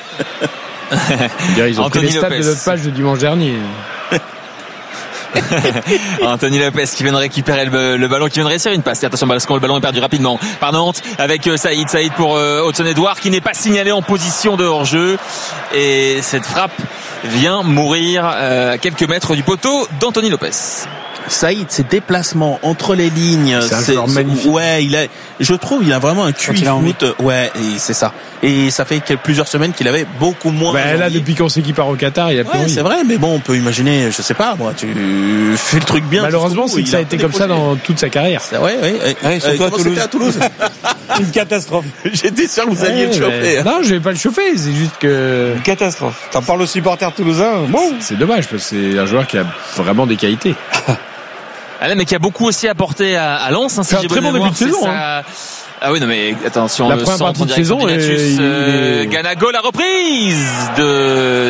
Ils ont Anthony pris les stats Lopez. de notre page de dimanche dernier. Anthony Lopez qui vient de récupérer le, le ballon, qui vient de réussir une passe. Attention parce que le ballon est perdu rapidement par Nantes avec euh, Saïd, Saïd pour euh, Hudson-Edouard qui n'est pas signalé en position de hors-jeu. Et cette frappe vient mourir euh, à quelques mètres du poteau d'Anthony Lopez. Saïd, ses déplacements entre les lignes, c'est un c'est, joueur magnifique. Ouais, il a, je trouve, il a vraiment un Q I foot. Ouais, et c'est ça. Et ça fait plusieurs semaines qu'il avait beaucoup moins. Bah, là, depuis qu'on sait qu'il part au Qatar, il a plus ouais, envie. C'est vrai, mais bon, on peut imaginer, je sais pas, moi, tu fais le truc bien. Malheureusement, c'est que ça a été comme ça dans toute sa carrière. C'est ouais, ouais. ouais. ouais surtout euh, à Toulouse. à Toulouse. Une catastrophe. J'étais sûr que vous alliez ouais, le chauffer. Non, je vais pas le chauffer, c'est juste que. Une catastrophe. T'en parles aux supporters toulousains. Bon. C'est dommage parce que c'est un joueur qui a vraiment des qualités. Ah là, mais qui a beaucoup aussi apporté à, à Lens. Hein, si c'est j'ai un très bon début de saison. Hein. Ah oui, non mais attention, la le première centre partie de saison, Donatus, il euh, est... Ganago, la reprise de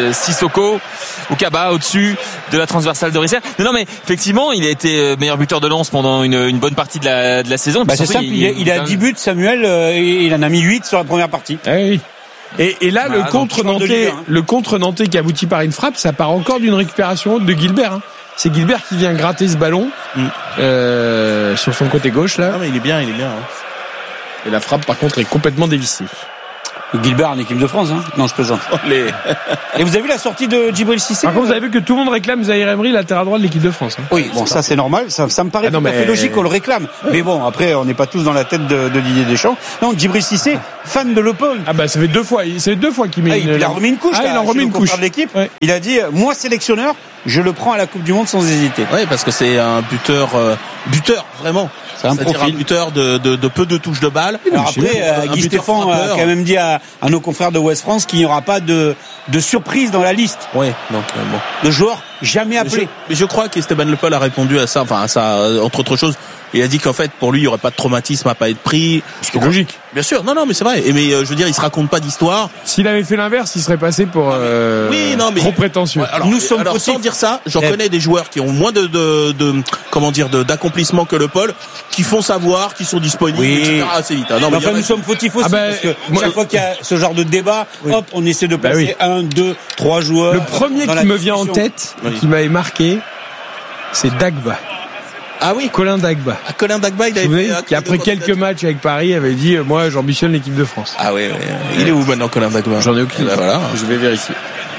euh, Sissoko ou Kaba au-dessus de la transversale de Risser. Non, non, mais effectivement, il a été meilleur buteur de Lens pendant une, une bonne partie de la, de la saison. Bah, c'est simple, il, il, il a dix buts, Samuel, euh, et il en a mis huit sur la première partie. Ah oui. Et, et là, bah, le contre nantais, hein. le contre nantais qui aboutit par une frappe, ça part encore d'une récupération haute de Gilbert. Hein. C'est Gilbert qui vient gratter ce ballon mm. euh, sur son côté gauche là. Ah, mais il est bien, il est bien. Hein. Et la frappe, par contre, est complètement dévissée. Gilbert en équipe de France, hein. Non, je plaisante. Les... Et vous avez vu la sortie de Djibril Cissé? Par contre, vous avez vu que tout le monde réclame Zahir Emery, latéral droit de l'équipe de France. Hein. Oui, bon, ça c'est normal, ça, ça me paraît ah non, tout à fait logique qu'on le réclame. Ouais. Mais bon, après, on n'est pas tous dans la tête de, de Didier Deschamps. Non, Djibril Cissé, fan de Le Pen. Ah bah ça fait deux fois, c'est deux fois qu'il met. Ah, une... Il a remis une couche. Ah, là, il a remis une couche. De l'équipe. Ouais. Il a dit, moi sélectionneur, je le prends à la Coupe du Monde sans hésiter. Oui, parce que c'est un buteur, euh, buteur vraiment. C'est un profil. Un buteur de, de, de peu de touches de balle. Alors après, euh, Guy Stéphane a quand même dit à, à nos confrères de Ouest France qu'il n'y aura pas de, de surprise dans la liste. Oui, donc euh, bon. De joueurs jamais appelés. Mais je, mais je crois qu'Esteban Le Pen a répondu à ça, enfin à ça, entre autres choses. Il a dit qu'en fait, pour lui, il n'y aurait pas de traumatisme à pas être pris. C'est logique. Bien sûr, non, non, mais c'est vrai. Et mais euh, je veux dire, il se raconte pas d'histoire. S'il avait fait l'inverse, il serait passé pour euh, oui, non, mais trop prétentieux. Ouais, alors, nous sommes alors, sans dire ça, j'en ouais. connais des joueurs qui ont moins de, de, de comment dire, de, d'accomplissement que Le Paul, qui font savoir, qui sont disponibles, oui. et cetera assez vite. Hein. Non, mais enfin, nous sommes fautifs aussi, ah ben, parce que moi, chaque fois qu'il y a ce genre de débat, oui. hop, on essaie de passer bah oui. un, deux, trois joueurs. Le premier qui me vient en tête, oui. qui m'avait marqué, c'est Dagba. Ah oui, Colin Dagba. Ah, Colin Dagba, il avait fait, qui après quelques matchs avec Paris avait dit euh, moi j'ambitionne l'équipe de France. Ah oui, oui. Il est où maintenant Colin Dagba? J'en ai aucune. Ben voilà, je vais vérifier.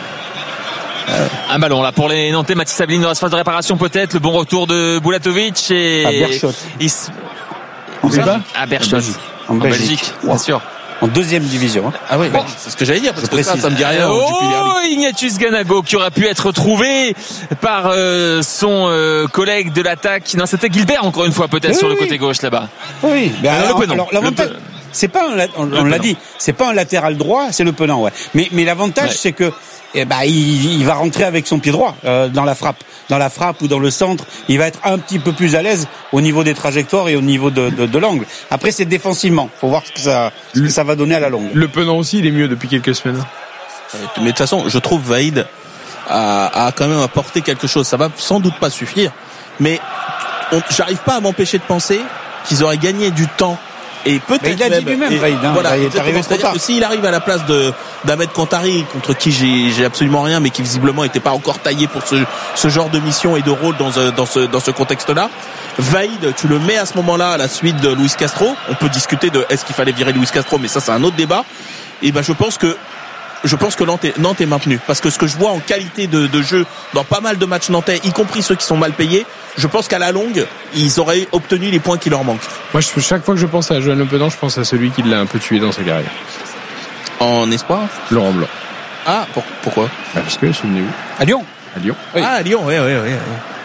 Euh. Un ballon là pour les Nantais. Mathis Sabline dans la phase de réparation peut-être. Le bon retour de Bulatovic et à Berchot. Il... Où ça? À Berchot. En Belgique, en Belgique bien wow. sûr. En deuxième division. Hein. Ah oui, bon. C'est ce que j'allais dire parce je que précise. ça, ça me dit rien. Oh, Ignatius Ganago qui aurait pu être trouvé par euh, son euh, collègue de l'attaque. Non, c'était Gilbert encore une fois peut-être oui, sur le côté oui. gauche là-bas. Oui. Ben alors, alors, alors l'avantage, c'est pas un, on, on l'a dit, c'est pas un latéral droit, c'est le Penant, ouais. Mais mais l'avantage ouais. c'est que eh ben il, il va rentrer avec son pied droit euh, dans la frappe, dans la frappe ou dans le centre. Il va être un petit peu plus à l'aise au niveau des trajectoires et au niveau de, de, de l'angle. Après, c'est défensivement. Faut voir ce que ça, ce que ça va donner à la longue. Le Penant aussi, il est mieux depuis quelques semaines. Mais de toute façon, je trouve Vaïd a, a quand même apporté quelque chose. Ça va sans doute pas suffire, mais on, j'arrive pas à m'empêcher de penser qu'ils auraient gagné du temps. Et peut-être mais il a dit même, lui-même, Vaïd, hein, voilà, il est arrivé trop tard. S'il arrive à la place de d'Ahmed Kantari, contre qui j'ai, j'ai absolument rien, mais qui visiblement n'était pas encore taillé pour ce, ce genre de mission et de rôle dans, dans ce, dans ce contexte-là. Vaïd, tu le mets à ce moment-là à la suite de Luis Castro. On peut discuter de est-ce qu'il fallait virer Luis Castro, mais ça c'est un autre débat. Et ben je pense que je pense que Nantes est, Nantes est maintenu parce que ce que je vois en qualité de, de jeu dans pas mal de matchs nantais, y compris ceux qui sont mal payés, je pense qu'à la longue ils auraient obtenu les points qui leur manquent. Moi, je, chaque fois que je pense à Johan Le Penant, je pense à celui qui l'a un peu tué dans sa carrière. En espoir, Laurent Blanc. Ah, pour, pourquoi? Bah parce que souvenez-vous. À Lyon. À Lyon. Oui. Ah, à Lyon, oui, oui, oui.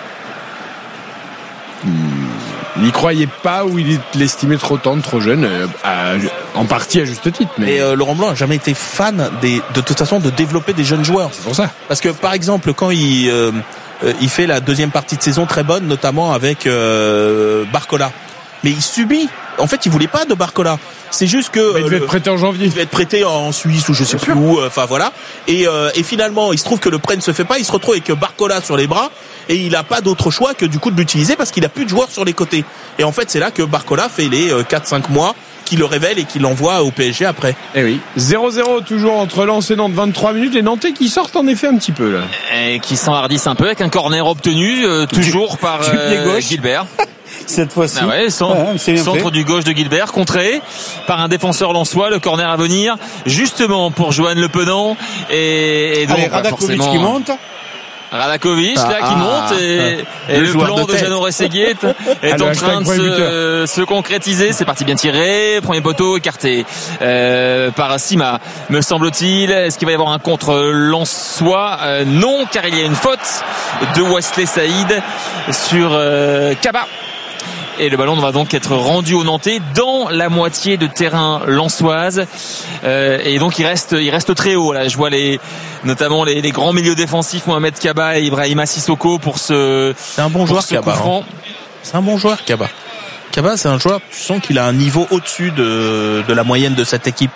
oui. Il n'y croyait pas ou il l'estimait trop tendre, trop jeune, euh, à, en partie à juste titre. Mais et euh, Laurent Blanc n'a jamais été fan des, de toute façon de développer des jeunes joueurs. C'est pour ça. Parce que par exemple, quand il euh, il fait la deuxième partie de saison très bonne, notamment avec euh, Barcola, mais il subit. En fait, il voulait pas de Barcola. C'est juste que mais il devait être prêté en janvier. Il devait être prêté en Suisse ou je sais plus où. Enfin voilà. Et, euh, et finalement, il se trouve que le prêt ne se fait pas. Il se retrouve avec Barcola sur les bras et il a pas d'autre choix que du coup de l'utiliser parce qu'il a plus de joueurs sur les côtés. Et en fait, c'est là que Barcola fait les quatre cinq mois qui le révèle et qui l'envoie au P S G après. Eh oui. zéro zéro toujours entre Lens et Nantes, vingt-trois minutes, et Nantais qui sortent en effet un petit peu là. Et qui s'enhardissent un peu avec un corner obtenu euh, toujours du, par euh, Gilbert. Cette fois-ci. Ah ouais, centre, ouais, centre du gauche de Gilbert, contré par un défenseur lensois, le corner à venir, justement pour Johan Le Penant. Et, et donc, allez, Radakovic bah, qui monte. Radakovic ah, là qui ah, monte et, ah, et le, le plan de, de Jeannot Rességuier est, est en train de se, se concrétiser. C'est parti bien tiré, premier poteau écarté euh, par Sima, me semble-t-il. Est-ce qu'il va y avoir un contre lensois? euh, Non, car il y a une faute de Wesley Saïd sur euh, Kaba. Et le ballon va donc être rendu aux Nantais dans la moitié de terrain lensoise. Euh, et donc il reste, il reste très haut. Là, je vois les, notamment les, les grands milieux défensifs, Mohamed Kaba et Ibrahima Sissoko pour ce. C'est un bon joueur Kaba. Hein. C'est un bon joueur Kaba. Kaba, c'est un joueur. Tu sens qu'il a un niveau au-dessus de de la moyenne de cette équipe.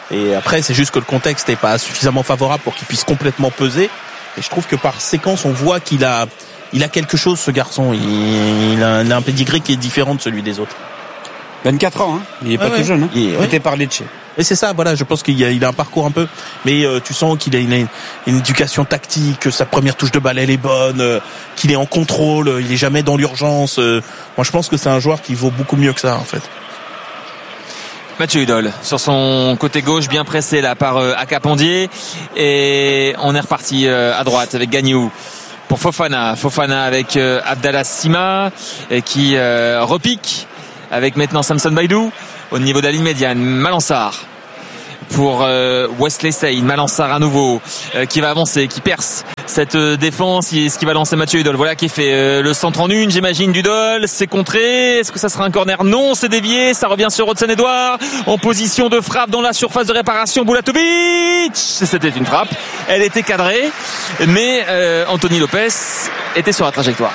Et après, c'est juste que le contexte n'est pas suffisamment favorable pour qu'il puisse complètement peser. Et je trouve que par séquence, on voit qu'il a, il a quelque chose, ce garçon. Il, il, a, il a un pédigré qui est différent de celui des autres. vingt-quatre ans, hein. Il est pas ouais, tout ouais. jeune, hein. Il est, ouais. Était par Lecce. Et c'est ça, voilà, je pense qu'il a, il a un parcours un peu, mais euh, tu sens qu'il a une, une éducation tactique, que sa première touche de balle elle est bonne, euh, qu'il est en contrôle, il est jamais dans l'urgence. Euh, moi, je pense que c'est un joueur qui vaut beaucoup mieux que ça, en fait. Mathieu Hudol sur son côté gauche, bien pressé là par euh, Akapandier, et on est reparti euh, à droite avec Gagnou pour Fofana. Fofana avec euh, Abdallah Sima et qui euh, repique avec maintenant Samson Baïdou au niveau de la ligne médiane. Malansar pour euh, Wesley Saïd. Malansar à nouveau euh, qui va avancer, qui perce cette euh, défense. Ce qui va lancer Mathieu Hudol. Voilà qui fait euh, le centre en une, j'imagine, d'Hudol. C'est contré. Est-ce que ça sera un corner? Non, c'est dévié. Ça revient sur Hudson-Edouard en position de frappe dans la surface de réparation. Bulatovic. C'était une frappe. Elle était cadrée, mais euh, Anthony Lopez était sur la trajectoire.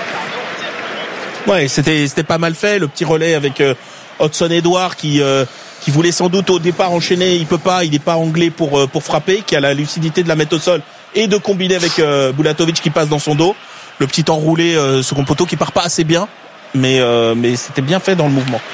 Ouais, c'était c'était pas mal fait. Le petit relais avec euh, Hudson-Edouard qui euh, qui voulait sans doute au départ enchaîner, il peut pas, il n'est pas anglais pour euh, pour frapper, qui a la lucidité de la mettre au sol et de combiner avec euh, Bulatovic qui passe dans son dos. Le petit enroulé euh, second poteau qui part pas assez bien, mais euh, mais c'était bien fait dans le mouvement.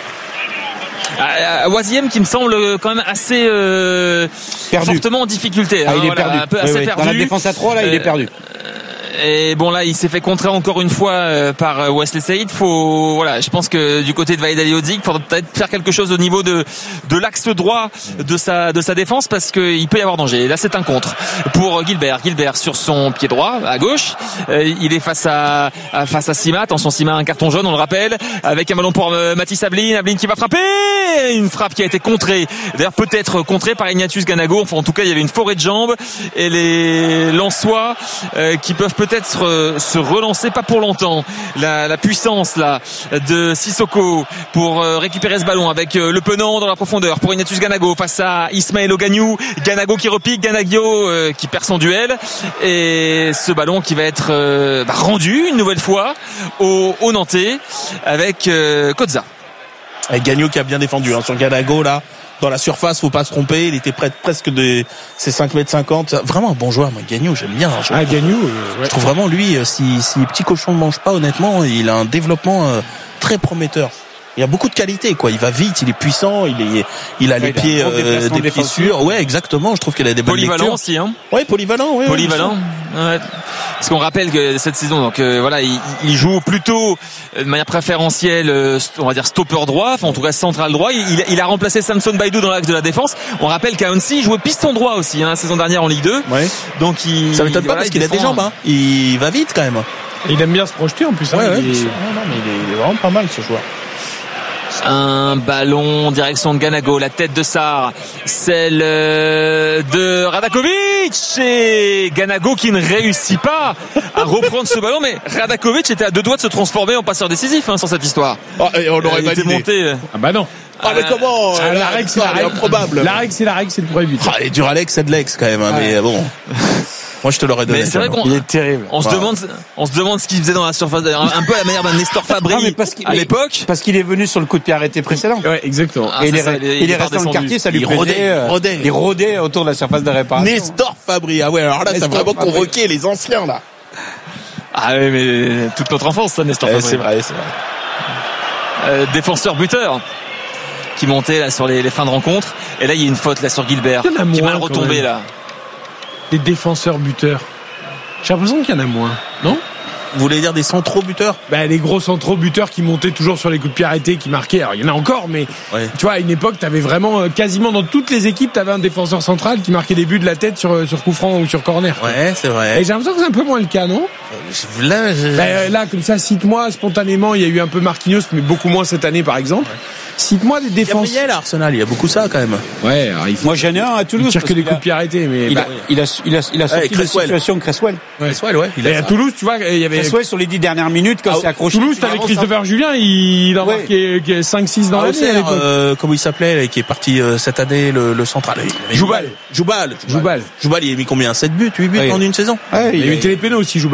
Euh, Oisiem qui me semble quand même assez euh, fortement en difficulté. Ah, hein, il est voilà, perdu. Un peu, Oui, assez oui. perdu. Dans la défense à trois, là, il est perdu. Et bon là il s'est fait contrer encore une fois euh, par euh, Wesley Saïd. Faut voilà, je pense que du côté de Walid Halilhodžić, il faudrait peut-être faire quelque chose au niveau de de l'axe droit de sa de sa défense parce que il peut y avoir danger. Et là c'est un contre pour Gilbert. Gilbert sur son pied droit à gauche, euh, il est face à, à face à Sima. Attention, Sima a un carton jaune, on le rappelle, avec un ballon pour euh, Mathis Ablin. Ablin qui va frapper, une frappe qui a été contrée. D'ailleurs peut-être contrée par Ignatius Ganago. Enfin en tout cas il y avait une forêt de jambes et les Lensois euh, qui peuvent peut-être peut-être euh, se relancer, pas pour longtemps. La, la puissance là de Sissoko pour euh, récupérer ce ballon avec euh, le penant dans la profondeur pour Ignatius Ganago face à Ismaël Ogagnou. Ganago qui repique, Ganago euh, qui perd son duel et ce ballon qui va être euh, bah, rendu une nouvelle fois au, au Nantais avec euh, Kozza. Et Gagnou qui a bien défendu hein, sur Ganago là. Dans la surface, faut pas se tromper. Il était près presque de ses cinq mètres cinquante. Vraiment un bon joueur, moi. Gagnou, j'aime bien. Je, ah, Gagnou, euh, ouais. Je trouve vraiment lui, si, si Petit Cochon ne mange pas, honnêtement, il a un développement euh, très prometteur. Il a beaucoup de qualité, quoi. Il va vite, il est puissant, il est, il a ouais, les il pieds, a euh, des pieds sûrs. Ouais, exactement. Je trouve qu'il a des bonnes lectures. Polyvalent aussi, hein. Ouais, polyvalent, ouais. Polyvalent. Ouais. Parce qu'on rappelle que cette saison, donc euh, voilà, il, il joue plutôt de manière préférentielle, euh, on va dire stopper droit, enfin en tout cas central droit. Il, il a remplacé Samson Baïdou dans l'axe de la défense. On rappelle qu'Aounsi jouait piston droit aussi, hein, la saison dernière en Ligue deux. Ouais. Donc il. Ça m'étonne voilà, pas parce qu'il a des jambes, hein. Il va vite quand même. Et il aime bien se projeter en plus. Ouais, hein, ouais, il, est... non, non, mais il, est, il est vraiment pas mal ce joueur. Un ballon en direction de Ganago, la tête de Sarr, celle de Radakovic et Ganago qui ne réussit pas à reprendre ce ballon, mais Radakovic était à deux doigts de se transformer en passeur décisif hein, sur cette histoire. Oh, et on l'aurait validé. Monté. Ah bah non. Ah mais comment ah, la règle c'est la règle improbable. La règle c'est la règle, c'est le premier but. Ah, et Duralex c'est de l'ex quand même, hein, ah. mais bon. Moi je te l'aurais donné. Mais c'est vrai qu'on, il est terrible. On se wow. demande, on se demande ce qu'il faisait dans la surface, un, un peu à la manière d'un Nestor Fabri non, à l'époque. Parce qu'il est venu sur le coup de pied arrêté précédent. Ouais, exactement. Ah, et il, est, ça, il, est, il, il est resté dans le quartier, ça lui il rodait, plaisait, il rodait, il rodait autour de la surface de réparation. Nestor Fabri, ah ouais, alors là, Nestor t'as vraiment Fabri. Convoqué les anciens là. Ah oui, mais toute notre enfance, ça, Nestor eh, Fabri. C'est vrai, c'est vrai. Euh, défenseur buteur qui montait là sur les, les fins de rencontre. Et là, il y a une faute là sur Gilbert qui est mal retombé là. Les défenseurs buteurs. J'ai l'impression qu'il y en a moins, non? Vous voulez dire des centraux buteurs? Ben, les gros centraux buteurs qui montaient toujours sur les coups de pied arrêtés, qui marquaient. Alors, il y en a encore, mais ouais. Tu vois, à une époque, t'avais vraiment, euh, quasiment dans toutes les équipes, t'avais un défenseur central qui marquait des buts de la tête sur, sur coup franc ou sur corner. Ouais, c'est vrai. Et j'ai l'impression que c'est un peu moins le cas, non? Là, je... ben, là, comme ça, cite-moi, spontanément, il y a eu un peu Marquinhos, mais beaucoup moins cette année, par exemple. Ouais. Cite-moi des défenses. Gabriel à Arsenal, il y a beaucoup ça, quand même. Ouais, alors, il faut... Moi, j'en ai un à Toulouse. Il tire que des coups de pied arrêtés, mais. Il, bah... a, il a, il a, il a sorti la situation Cresswell. Ouais. Cresswell, ouais. Il a Et à Toulouse, tu vois, il y avait. Cresswell sur les dix dernières minutes, quand ah, c'est accroché. Toulouse, t'avais Christopher Julien, il en marquait ouais. cinq six dans ah, l'année. Euh, comment il s'appelait, qui est parti euh, cette année, le, le central. Joubal. Joubal. Joubal. Joubal, il a mis combien? sept buts, huit buts ouais. en une saison? Ouais, il, il a mis les pénaux aussi, Joubal.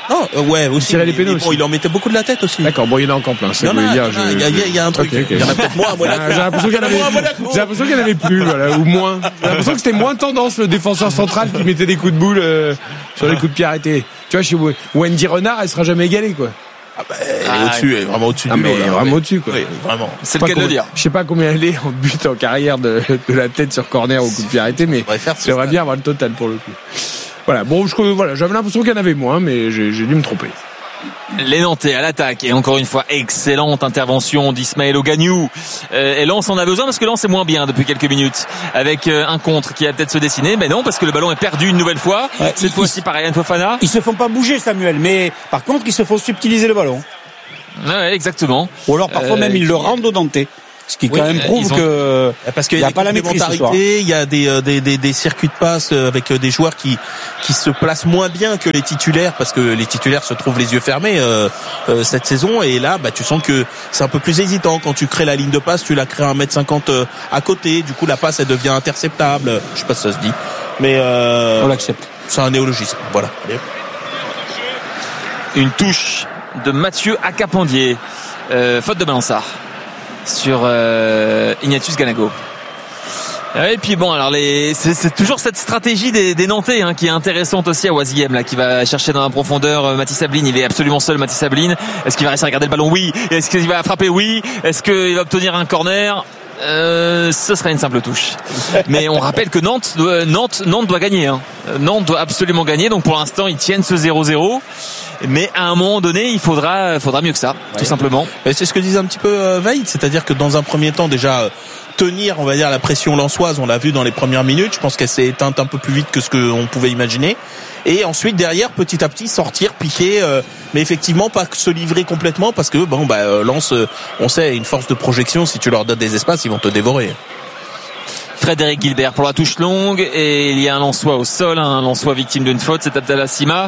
Non, euh, ouais, aussi. Tirer les pénaux. Bon, il en mettait beaucoup de la tête aussi. D'accord, bon, il y en a encore plein. Il y en a, il y, a, il y, a, il y a un truc. Okay, okay. Il y en a peut-être moins à Monaco. J'ai l'impression qu'il y en avait, j'ai l'impression qu'il y en avait plus, voilà, ou moins. J'ai l'impression que c'était moins tendance le défenseur central qui mettait des coups de boule euh, sur les coups de pied arrêtés. Tu vois, chez Wendy Renard, elle sera jamais égalée, quoi. Ah bah, elle est ah, au-dessus, elle est vraiment au-dessus ah, du lot. Elle est vraiment au-dessus, quoi. Oui, vraiment. C'est le cas de le dire. Je sais pas combien elle est en but en carrière de, de la tête sur corner au coup de pied arrêté, mais j'aimerais bien avoir le total pour le coup. Voilà, bon, je, voilà, j'avais l'impression qu'il y en avait moins, mais j'ai, j'ai dû me tromper. Les Nantais à l'attaque et encore une fois excellente intervention d'Ismaël Ogagnou. Euh, et Lens en a besoin parce que Lens est moins bien depuis quelques minutes avec euh, un contre qui va peut-être se dessiner, mais non parce que le ballon est perdu une nouvelle fois. Ouais, cette fois-ci par Ryan Fofana. Ils se font pas bouger Samuel, mais par contre ils se font subtiliser le ballon. Ouais, exactement. Ou alors parfois euh, même ils le rendent au Nantais. Ce qui quand oui, même prouve ont... que parce qu'il y a pas la maîtrise ce soir. Il y a des, des des des circuits de passe avec des joueurs qui qui se placent moins bien que les titulaires parce que les titulaires se trouvent les yeux fermés euh, euh, cette saison et là bah tu sens que c'est un peu plus hésitant quand tu crées la ligne de passe, tu la crées à un mètre cinquante à côté, du coup la passe elle devient interceptable, je sais pas si ça se dit. Mais euh, on l'accepte. C'est un néologisme, voilà. Une touche de Mathieu Acapandier. Euh, faute de Balançard sur euh, Ignatius Ganago. Et puis bon, alors les, c'est, c'est toujours cette stratégie des, des Nantais hein, qui est intéressante aussi à Oisiem là, qui va chercher dans la profondeur euh, Mathis Sabline. Il est absolument seul, Mathis Sabline. Est-ce qu'il va réussir à garder le ballon? Oui. Est-ce qu'il va frapper? Oui. Est-ce qu'il va obtenir un corner? Euh, ce serait une simple touche. Mais on rappelle que Nantes, doit, Nantes, Nantes doit gagner. Hein. Nantes doit absolument gagner. Donc pour l'instant, ils tiennent ce zéro zéro. Mais à un moment donné, il faudra, faudra mieux que ça, ouais. Tout simplement. Mais c'est ce que disait un petit peu euh, Vaïd, c'est-à-dire que dans un premier temps, déjà euh, tenir, on va dire, la pression lensoise, on l'a vu dans les premières minutes. Je pense qu'elle s'est éteinte un peu plus vite que ce qu'on pouvait imaginer. Et ensuite derrière, petit à petit, sortir, piquer, euh, mais effectivement pas se livrer complètement parce que bon, bah euh, Lens, euh, on sait, une force de projection. Si tu leur donnes des espaces, ils vont te dévorer. Frédéric Gilbert pour la touche longue et il y a un Lensois au sol, un Lensois victime d'une faute, c'est Abdallah Sima.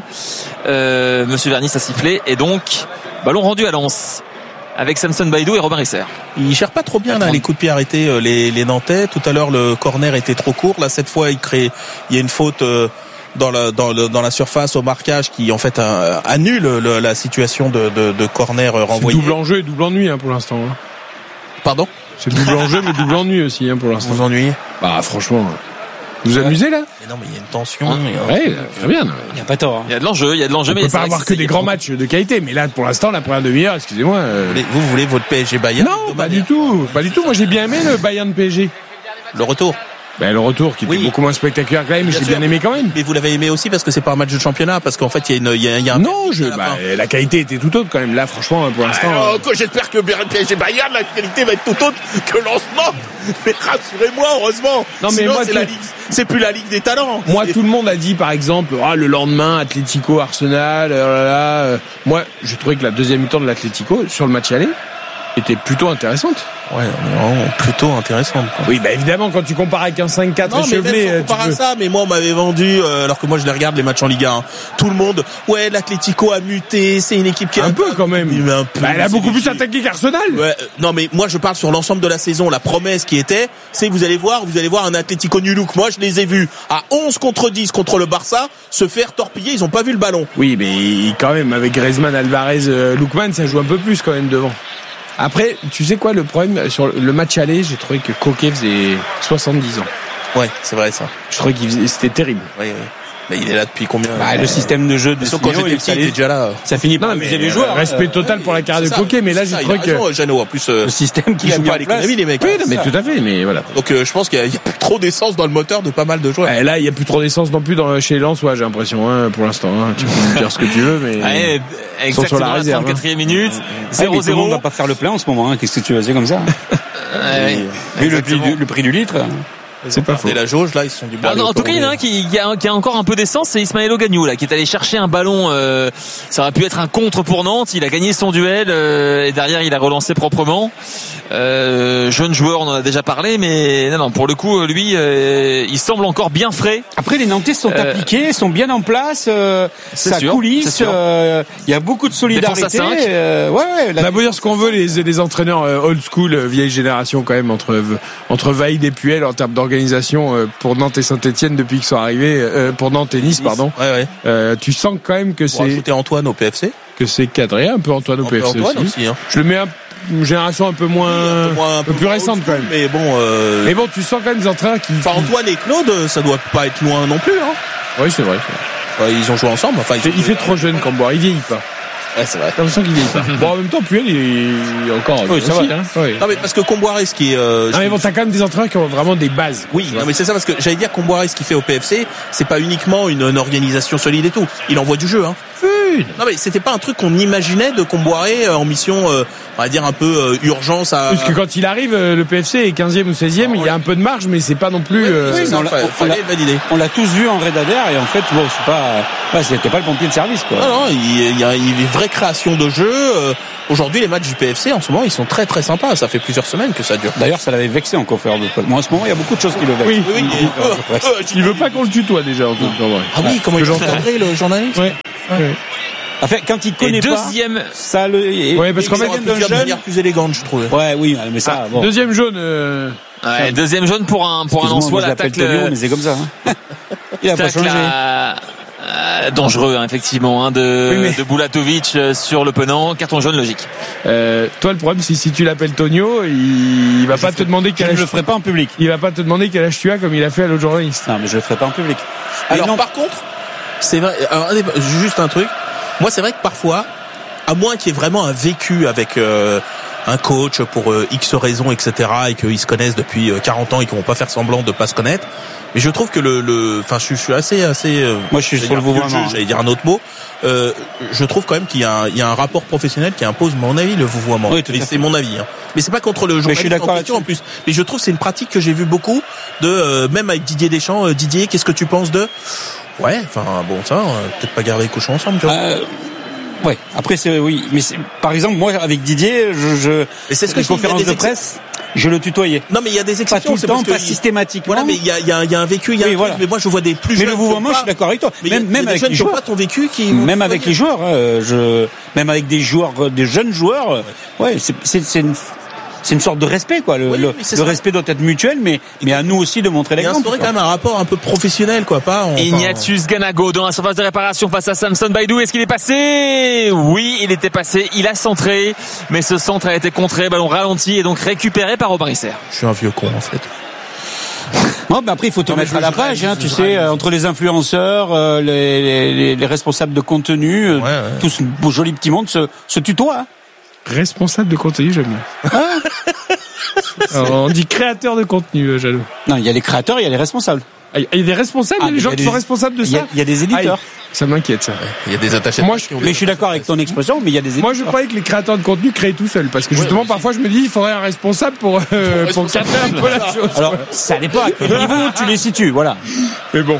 Euh, Monsieur Vernis a sifflé et donc ballon rendu à Lens avec Samson Baïdou et Robin Risser. Ils gèrent pas trop bien là les coups de pied arrêtés les, les Nantais. Tout à l'heure le corner était trop court. Là cette fois il crée, il y a une faute euh, dans la dans le dans la surface au marquage qui en fait euh, annule le, la situation de, de, de corner renvoyé. C'est double enjeu et double ennui hein, pour l'instant. Hein. Pardon? C'est double enjeu mais double ennui aussi hein, pour l'instant. Vous ennuyez? Bah franchement. Vous vous amusez là? Mais non mais il y a une tension. Ah, ouais, très bien. Il y a pas tort. Hein. Il y a de l'enjeu, il y a de l'enjeu. On mais peut pas avoir que des grands matchs de qualité, mais là pour l'instant la première demi-heure, excusez-moi. Euh... Vous, voulez, vous voulez votre P S G Bayern? Non, pas du tout, pas du tout. Moi j'ai bien aimé le Bayern P S G. Le retour. Ben le retour qui était oui. beaucoup moins spectaculaire quand même, mais j'ai bien aimé quand même. Mais vous l'avez aimé aussi parce que c'est pas un match de championnat, parce qu'en fait il y a une, il y a, il y a un. Non, je, bah, la qualité était tout autre quand même. Là, franchement, pour l'instant. Alors, euh... j'espère que P S G Bayern, la qualité va être tout autre que lancement. Mais rassurez-moi, heureusement. Non mais Sinon, moi, c'est tout... la ligue, c'est plus la ligue des talents. Moi, c'est... tout le monde a dit, par exemple, ah le lendemain, Atlético, Arsenal. Oh là là, euh... Moi, j'ai trouvé que la deuxième mi-temps de l'Atlético sur le match aller était plutôt intéressante. Ouais, non, plutôt intéressante. Quoi. Oui, bah évidemment, quand tu compares avec un cinq quatre échevelé. Non, mais compare à ça, mais moi, on m'avait vendu, euh, alors que moi, je les regarde les matchs en Ligue un. Hein, tout le monde, ouais, l'Atlético a muté, c'est une équipe qui a un, un peu quand même. Un peu, bah, elle a beaucoup plus attaqué qu'Arsenal. Ouais, euh, non, mais moi, je parle sur l'ensemble de la saison. La promesse qui était, c'est vous allez voir, vous allez voir un Atlético New Look. Moi, je les ai vus à onze contre dix contre le Barça se faire torpiller. Ils ont pas vu le ballon. Oui, mais quand même, avec Griezmann, Alvarez, euh, Lookman, ça joue un peu plus quand même devant. Après, tu sais quoi, le problème sur le match aller, j'ai trouvé que Coquet faisait soixante-dix ans. Ouais, c'est vrai ça. Je trouvais qu'il faisait, c'était terrible. Oui, oui. Mais il est là depuis combien? Bah, le système de jeu de Signaux, quand j'étais petit, il était déjà là. Ça finit par amuser les joueurs. Respect total pour la carrière de Coquet, mais là, j'ai trouvé que Jeannot, en plus, euh, le système qui joue pas à l'économie, les mecs. Oui, non, mais tout à fait, mais voilà. Donc, euh, je pense qu'il y a, il y a plus trop d'essence dans le moteur de pas mal de joueurs. Et là, il y a plus trop d'essence non plus dans, chez Lens, ouais, j'ai l'impression, hein, pour l'instant, hein. Tu peux me dire ce que tu veux, mais. Ouais, exactement, sur la réserve, trente-quatrième hein. minute. zéro zéro. On va pas faire le plein en ce moment, hein. Qu'est-ce que tu vas dire comme ça? Vu le prix du litre. C'est pas faux. Et la jauge, là, ils se sont du bon. En tout cas, il y en a un qui, qui, a, qui a encore un peu d'essence, c'est Ismaël Ogagnou, là, qui est allé chercher un ballon. Euh, ça aurait pu être un contre pour Nantes. Il a gagné son duel euh, et derrière, il a relancé proprement. Euh, jeune joueur, on en a déjà parlé, mais non, non, pour le coup, lui, euh, il semble encore bien frais. Après, les Nantais sont euh, appliqués, sont bien en place. Euh, ça sûr, coulisse. Il euh, y a beaucoup de solidarité. Euh, ouais, ouais. On a beau dire ce qu'on veut, les, les entraîneurs old school, vieille génération, quand même, entre entre Vaïd et Puel en termes d'organisation. l'organisation euh, pour Nantes et Saint-Etienne depuis qu'ils sont arrivés, euh, pour Nantes et Nice, nice. pardon. Ouais, ouais. Euh, tu sens quand même que pour c'est... Antoine au P F C. Que c'est cadré, un peu Antoine au un P F C Antoine aussi. aussi hein. Je le mets un une génération un peu moins, oui, un peu, moins, un peu, peu plus récente quand même. Mais bon, euh... mais bon, tu sens quand même des entraîneurs qui. Enfin, Antoine et Claude, ça doit pas être loin non plus. Hein. Oui, c'est vrai. Enfin, ils ont joué ensemble. Enfin, il, il fait trop jeune Camboire, il vieillit pas. Ouais, c'est vrai. T'as l'impression qu'il vieillit pas. Bon, en même temps, Puel, il est encore. Oui, ça va. Hein. Oui. Non, mais parce que Comboiré, ce qui est. Euh, non, mais bon, t'as quand même des entraîneurs qui ont vraiment des bases. Oui, non, mais c'est ça parce que j'allais dire Comboiré, ce qu'il fait au P F C, c'est pas uniquement une, une organisation solide et tout. Il envoie du jeu, hein. Oui. Non, mais c'était pas un truc qu'on imaginait de Comboiré en mission, euh, on va dire un peu euh, urgence à. Parce que quand il arrive, le P F C est quinzième ou seizième, non, il y a un peu de marge, mais c'est pas non plus. Oui, euh... oui, non, on, l'a, on, l'a, on l'a tous vu en Red Adair et en fait, bon, c'est pas. Ouais, c'était pas le pompier de service, quoi. Non, non, il y a une vraie création de jeu. Aujourd'hui, les matchs du P F C, en ce moment, ils sont très très sympas. Ça fait plusieurs semaines que ça dure. D'ailleurs, ça l'avait vexé en conférence de presse. Moi, en ce moment, il y a beaucoup de choses qui le vexent. Oui, oui. oui. Euh, euh, il veut pas qu'on le tutoie déjà. En tout cas. Ah oui, comment il encadré le journaliste. Oui. Ouais. Enfin, quand il connaît et deuxième... pas, ça le. Ouais, parce qu'en fait, il vient de manière plus élégante, je trouve. Ouais, oui, mais ça. Ah, bon. Deuxième jaune. Euh... Ouais, deuxième jaune pour un pour un Lensois, la tacle. Tonio, mais c'est comme ça. Hein. Il a pas changé. La... Euh, dangereux hein, effectivement hein, de, oui, mais... de Bulatovic sur le penant, carton jaune logique. Euh, toi le problème c'est si tu l'appelles Tonio, il, il va je pas te ferai... demander quel âge. Je le ferai pas en public. Il va pas te demander quel âge tu as comme il a fait à l'autre journaliste. Non mais je le ferai pas en public. Alors non. Par contre, c'est vrai. Alors, juste un truc. Moi c'est vrai que parfois, à moins qu'il y ait vraiment un vécu avec euh, un coach pour euh, X raisons, et cetera, et qu'ils se connaissent depuis quarante ans et qu'ils vont pas faire semblant de pas se connaître. Mais je trouve que le, le, enfin, je, je suis assez, assez. Euh, Moi, je suis sur le vouvoiement. J'allais dire un autre mot. Euh, je trouve quand même qu'il y a, un, il y a un rapport professionnel qui impose, à mon avis, le vouvoiement. Oui, tout à fait. C'est mon avis. Hein. Mais c'est pas contre le journaliste en question en plus. Mais je trouve que c'est une pratique que j'ai vu beaucoup de, euh, même avec Didier Deschamps. Euh, Didier, qu'est-ce que tu penses de? Ouais, enfin bon, ça, on va peut-être pas garder les cochons ensemble, tu vois. Euh... Ouais. Après, c'est oui, mais c'est, par exemple, moi avec Didier, je, je et c'est ce que les conférences de presse, je le tutoyais. Non, mais il y a des exceptions. Pas tout le temps, pas systématiquement. Voilà, mais il y a, il y a, il y a un vécu, il y a oui, un voilà. truc, mais moi je vois des plus mais jeunes. Mais le vouvoiement, je suis d'accord avec toi. Mais même, même avec les joueurs, pas ton vécu qui. Même avec les joueurs, hein, je, même avec des joueurs, des jeunes joueurs, ouais, c'est, c'est, c'est une. C'est une sorte de respect, quoi. Le, oui, le, le respect doit être mutuel, mais, mais à nous aussi de montrer l'exemple. Il y a quand même un rapport un peu professionnel, quoi, pas. Enfin... Ignatius Ganago dans la surface de réparation face à Samson Baidoo. Est-ce qu'il est passé? Oui, il était passé. Il a centré, mais ce centre a été contré, ballon ralenti et donc récupéré par Aubry-Serre. Je suis un vieux con, en fait. Non, mais après il faut te non, mettre à la page, hein, tu sais, euh, entre les influenceurs, euh, les, les, les responsables de contenu, euh, ouais, ouais. tout ce beau joli petit monde se, se tutoie. Hein. Responsable de contenu, j'aime bien. Ah alors, on dit créateur de contenu, euh, Jaloux. Non, il y a les créateurs, il y a les responsables. Ah, il y a des responsables, ah, il y a des gens qui des... sont responsables de ça. Il y, y a des éditeurs. Ah, ça m'inquiète, ça. Il y a des attachés. Moi, je... Mais je suis d'accord avec ton expression, mais il y a des éditeurs. Moi, je croyais que les créateurs de contenu créaient tout seuls, parce que justement, ouais, parfois, je me dis, il faudrait un responsable pour euh, pour cadrer un peu la chose. Alors, ça dépend à quel niveau tu les situes, voilà. Mais bon.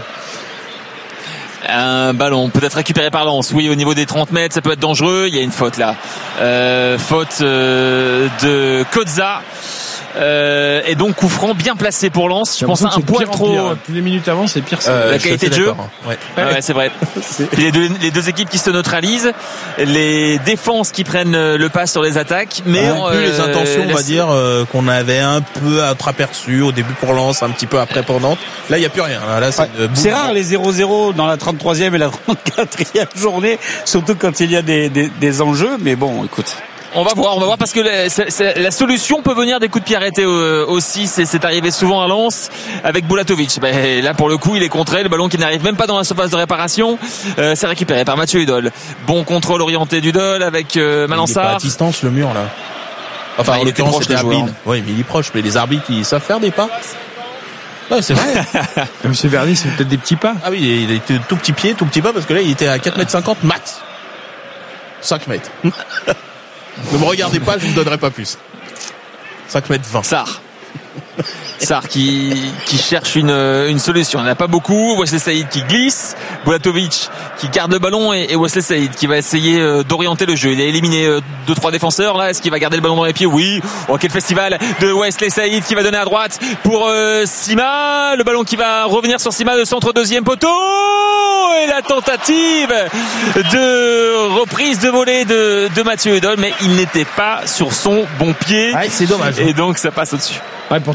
Un ballon peut-être récupéré par Lens. Oui, au niveau des trente mètres, ça peut être dangereux. Il y a une faute là. Euh, faute euh, de Kozza. Euh, et donc coup franc bien placé pour Lens. Je pense à un point trop. Pire. Plus les minutes avant, c'est pire. Euh, la qualité de jeu. Ouais, ouais c'est vrai. c'est... Les, deux, les deux équipes qui se neutralisent, les défenses qui prennent le pas sur les attaques, mais ouais, plus euh, les intentions, on va dire euh, qu'on avait un peu entreaperçues au début pour Lens, un petit peu après pour Nantes. Là, il y a plus rien. Là, là c'est, ouais. c'est rare les zéro zéro dans la trente-troisième et la trente-quatrième journée, surtout quand il y a des, des, des enjeux. Mais bon, écoute. On va voir, on va voir parce que la, c'est, c'est, la solution peut venir des coups de pied arrêtés euh, aussi. C'est, c'est arrivé souvent à Lens avec Bulatovic. Ben, là, pour le coup, il est contré. Le ballon qui n'arrive même pas dans la surface de réparation, euh, c'est récupéré par Mathieu Hudol. Bon contrôle orienté d'Hudol avec euh, Malansar. Il est pas à distance le mur là. Enfin, bah, en l'occurrence, c'était Arbin. Oui, mais il est proche. Mais les arbitres, ils savent faire des pas. Ouais, c'est vrai. Monsieur Verny, c'est peut-être des petits pas. Ah oui, il était tout petit pied, tout petit pas parce que là, il était à quatre mètres cinquante max. cinq mètres. Ne me regardez pas, je ne vous donnerai pas plus. cinq mètres vingt. Sarr. Sarr qui, qui cherche une, une solution. Il n'y en a pas beaucoup. Wesley Saïd qui glisse. Bulatovic qui garde le ballon et, et Wesley Saïd qui va essayer d'orienter le jeu. Il a éliminé deux, trois défenseurs. Là, est-ce qu'il va garder le ballon dans les pieds? Oui. Oh, quel festival de Wesley Saïd qui va donner à droite pour euh, Sima. Le ballon qui va revenir sur Sima, le centre deuxième poteau. Et la tentative de reprise de volée de, de Mathieu Hudol, mais il n'était pas sur son bon pied. Ouais, c'est dommage. Et donc, ça passe au-dessus. Ouais, pourtant,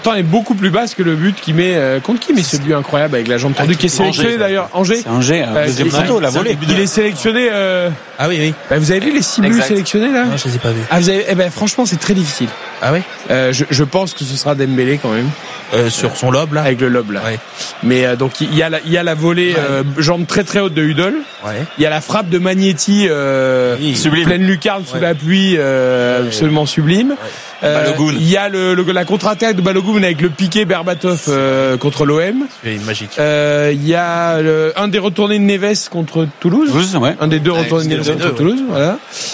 pourtant elle est beaucoup plus basse que le but qu'il met euh, contre qui met ce but incroyable avec la jambe tendue qui est sélectionné Angers, d'ailleurs Angers. C'est Angers, euh, deuxième poteau, la volée. Il est sélectionné. Euh... Ah oui, oui. Bah, vous avez vu les six buts sélectionnés là? Non, je les ai pas vus. Ah, vous avez... eh ben, franchement, c'est très difficile. Ah oui? Euh, je, je pense que ce sera Dembélé quand même. Euh, sur son lobe là. Avec le lobe là. Ouais. Mais euh, donc il y a la, il y a la volée ouais. euh, jambe très très haute de Hudol. Ouais. Il y a la frappe de Magnetti euh, oui. pleine lucarne sous ouais. la pluie, euh, ouais. absolument sublime. Ouais. Euh, Balogun. Il y a le, le la contre-attaque de Balogun avec le piqué Berbatov euh, contre l'O M. C'est magique. Euh, il y a le, un des retournés de Neves contre Toulouse. Toulouse ouais. Un des deux ouais, retournés de Neves contre deux, Toulouse. Ouais. Voilà.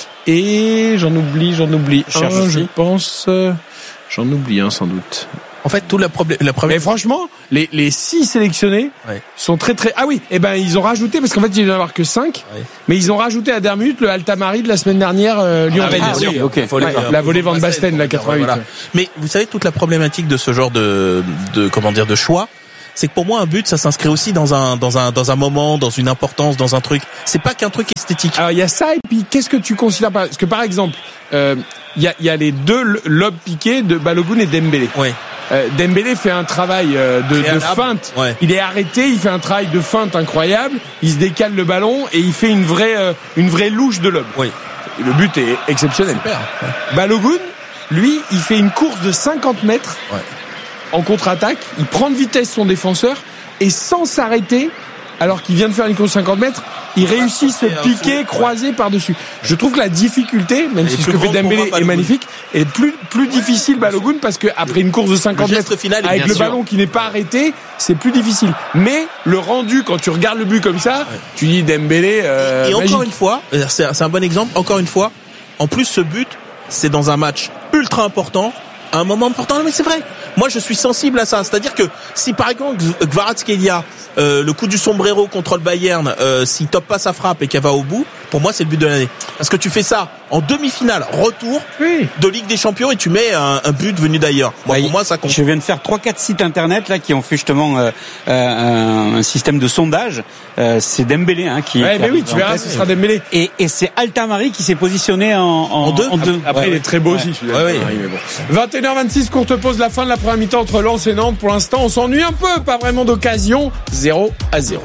Et j'en oublie, j'en oublie un, je, je pense. Euh, j'en oublie un sans doute. En fait, tout la problème, la problème. Mais franchement, les les six sélectionnés ouais. sont très très. Ah oui, et eh ben ils ont rajouté parce qu'en fait il n'y en avoir que cinq, ouais. mais ils ont rajouté à dernière minute le Altamari de la semaine dernière euh, Lyon. Ah, ah oui, ok. Ouais, la volée Van Basten, la quatre-vingt-huit. Voilà. Mais vous savez toute la problématique de ce genre de de comment dire de choix. C'est que pour moi un but ça s'inscrit aussi dans un dans un dans un moment, dans une importance, dans un truc. C'est pas qu'un truc esthétique. Alors il y a ça et puis qu'est-ce que tu considères par parce que par exemple il euh, y a il y a les deux lobes piqués de Balogun et Dembélé. Ouais. Euh, Dembélé fait un travail euh, de, de feinte. Ouais. Il est arrêté, il fait un travail de feinte incroyable. Il se décale le ballon et il fait une vraie euh, une vraie louche de lobe. Oui. Le but est exceptionnel. Super. Ouais. Balogun, lui, il fait une course de cinquante mètres. Ouais. En contre-attaque, il prend de vitesse son défenseur et sans s'arrêter, alors qu'il vient de faire une course de cinquante mètres, il réussit ce piqué croisé par-dessus. Je trouve que la difficulté, même si ce que fait Dembélé est magnifique, est plus plus difficile Balogun parce que après une course de cinquante mètres avec le ballon qui n'est pas arrêté, c'est plus difficile. Mais le rendu quand tu regardes le but comme ça, ouais. tu dis Dembélé. Euh, et magique. Encore une fois, c'est c'est un bon exemple. Encore une fois, en plus ce but, c'est dans un match ultra important. Un moment important, mais c'est vrai. Moi, je suis sensible à ça. C'est-à-dire que si par exemple Kvaratskhelia, euh, le coup du sombrero contre le Bayern, euh, s'il top pas sa frappe et qu'elle va au bout, pour moi, c'est le but de l'année. Parce que tu fais ça en demi-finale, retour oui. de Ligue des Champions et tu mets un, un but venu d'ailleurs. Moi, bah, pour moi, ça compte. Je viens de faire trois quatre sites internet là qui ont fait justement euh, un, un système de sondage. Euh, c'est Dembélé hein, qui. Ouais, mais oui, tu verras, ce sera Dembélé. Et, et c'est Altamari qui s'est positionné en, en, en deux. En deux. Après, ouais, il est très beau ouais. aussi. Ouais, ouais. Mais bon. vingt et une heures vingt-six, courte pause, la fin de la première mi-temps entre Lens et Nantes. Pour l'instant, on s'ennuie un peu, pas vraiment d'occasion. zéro à zéro.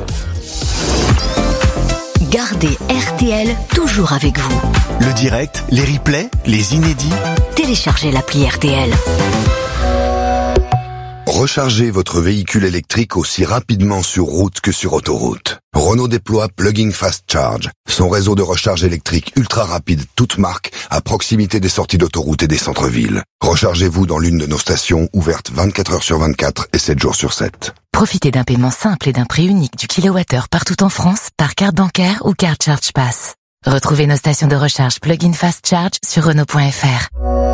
Gardez R T L toujours avec vous. Le direct, les replays, les inédits. Téléchargez l'appli R T L. Rechargez votre véhicule électrique aussi rapidement sur route que sur autoroute. Renault déploie Plug-in Fast Charge, son réseau de recharge électrique ultra rapide toute marque à proximité des sorties d'autoroute et des centres-villes. Rechargez-vous dans l'une de nos stations ouvertes vingt-quatre heures sur vingt-quatre et sept jours sur sept. Profitez d'un paiement simple et d'un prix unique du kilowattheure partout en France par carte bancaire ou carte Charge Pass. Retrouvez nos stations de recharge Plug-in Fast Charge sur Renault point F R.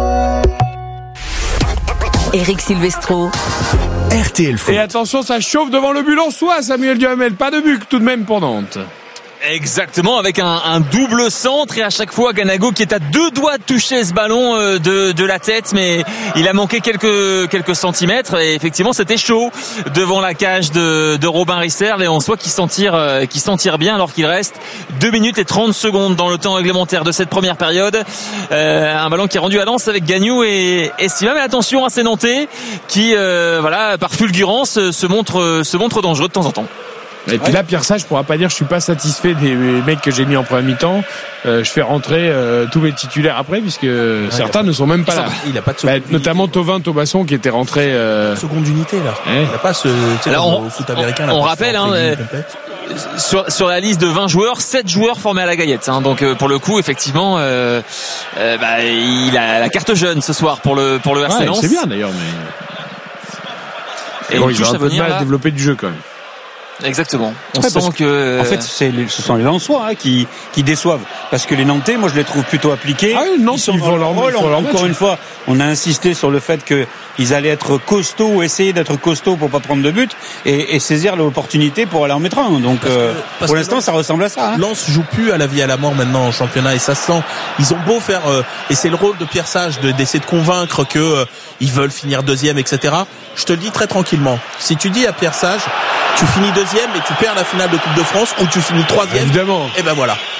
Eric Silvestro. R T L Foot. Et attention, ça chauffe devant le but lensois, Samuel Duhamel. Pas de but tout de même pour Nantes. Exactement, avec un, un double centre et à chaque fois Ganago qui est à deux doigts de toucher ce ballon de, de la tête, mais il a manqué quelques quelques centimètres et effectivement c'était chaud devant la cage de, de Robin Risserl et on voit qu'il s'en tire, qu'il s'en tire bien alors qu'il reste deux minutes et trente secondes dans le temps réglementaire de cette première période. Euh, un ballon qui est rendu à Lens avec Gagnou et, et Sylvain, mais attention à ces Nantais qui, euh, voilà, par fulgurance se montrent se montrent dangereux de temps en temps. Et puis là, Pierre Sage pourra pas dire je suis pas satisfait des mecs que j'ai mis en première mi-temps. Euh, je fais rentrer euh, tous mes titulaires après puisque ouais, certains ne sont même pas là. Il a pas de bah, notamment Thauvin Tobasson qui était rentré. Euh... Seconde unité là. Ouais. Il a pas ce. Alors on, au foot américain. On, on rappelle hein, euh, sur sur la liste de vingt joueurs, sept joueurs formés à la Gaillette. Hein, donc euh, pour le coup, effectivement, euh, euh, bah, il a la carte jaune ce soir pour le pour le R C Lens. C'est bien d'ailleurs, mais. Et, et bon, il a un peu de mal à développer du jeu quand même. Exactement. On ouais, sent que en fait c'est les, ce sont les Lensois hein, qui qui déçoivent parce que les Nantais, moi je les trouve plutôt appliqués. Ah oui, non, ils sont dans leur rôle. Encore une fois, on a insisté sur le fait que ils allaient être costauds ou essayer d'être costauds pour pas prendre de but et, et saisir l'opportunité pour aller en mettre un. Donc euh, que, pour l'instant, ça ressemble à ça. Hein. Lens joue plus à la vie à la mort maintenant en championnat et ça se sent. Ils ont beau faire euh, et c'est le rôle de Pierre Sage de, d'essayer de convaincre que euh, ils veulent finir deuxième, et cetera. Je te le dis très tranquillement. Si tu dis à Pierre Sage tu finis deuxième et tu perds la finale de Coupe de France ou tu finis troisième. Évidemment. Et ben voilà.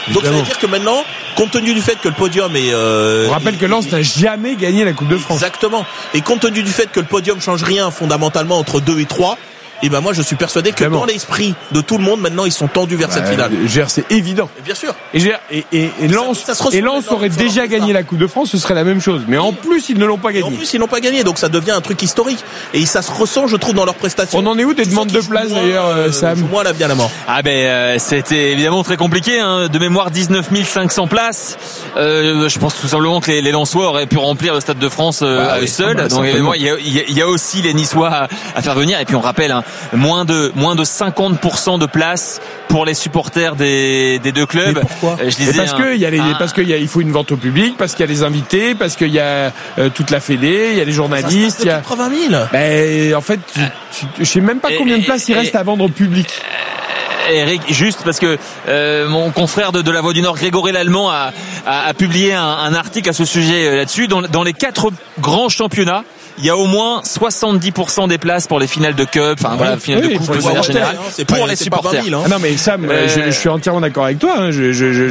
Donc ça veut dire que maintenant, compte tenu du fait que le podium est... Euh, On rappelle que Lens n'a jamais gagné la Coupe de France. Exactement. Et compte tenu du fait que le podium change rien fondamentalement entre deux et trois, et ben moi je suis persuadé que Vraiment. dans l'esprit de tout le monde maintenant ils sont tendus vers bah, cette finale. G R, c'est évident. Et bien sûr. Et G R, et, et, et Lens, ça, ça et Lens aurait déjà gagné la Coupe de France, ce serait la même chose. Mais en plus ils ne l'ont pas gagné. Et en plus ils n'ont pas gagné, donc ça devient un truc historique. Et ça se ressent, je trouve, dans leurs prestations. On en est où des demandes de place d'ailleurs, euh, Sam? Moi là bien la mort. Ah ben euh, c'était évidemment très compliqué. Hein. De mémoire, dix-neuf mille cinq cents places. Euh, je pense tout simplement que les, les Lensois auraient pu remplir le Stade de France euh, bah, à eux oui, seuls. bah, donc évidemment il y a, il y a aussi les Niçois à, à faire venir. Et puis on rappelle, hein, moins de moins de cinquante pour cent de places pour les supporters des, des deux clubs. Mais pourquoi? Je disais, parce hein, que il y a les, un... parce qu'il y a, il faut une vente au public, parce qu'il y a les invités, parce qu'il y a euh, toute la fédé, il y a les journalistes. Il y a quatre-vingt mille. Ben en fait, tu, tu, je sais même pas et, combien de places et, il reste et, à vendre au public. Eric, juste parce que euh, mon confrère de, de La Voix du Nord, Grégory Lallemand, a, a, a publié un, un article à ce sujet euh, là-dessus. Dans, dans les quatre grands championnats, il y a au moins soixante-dix pour cent des places pour les finales de cup, enfin voilà, finales oui, de coupe de manière générale, hein, c'est pour pas, les c'est supporters. pas vingt mille, hein. Ah non mais Sam, euh... je, je suis entièrement d'accord avec toi. Hein. Je, je, je,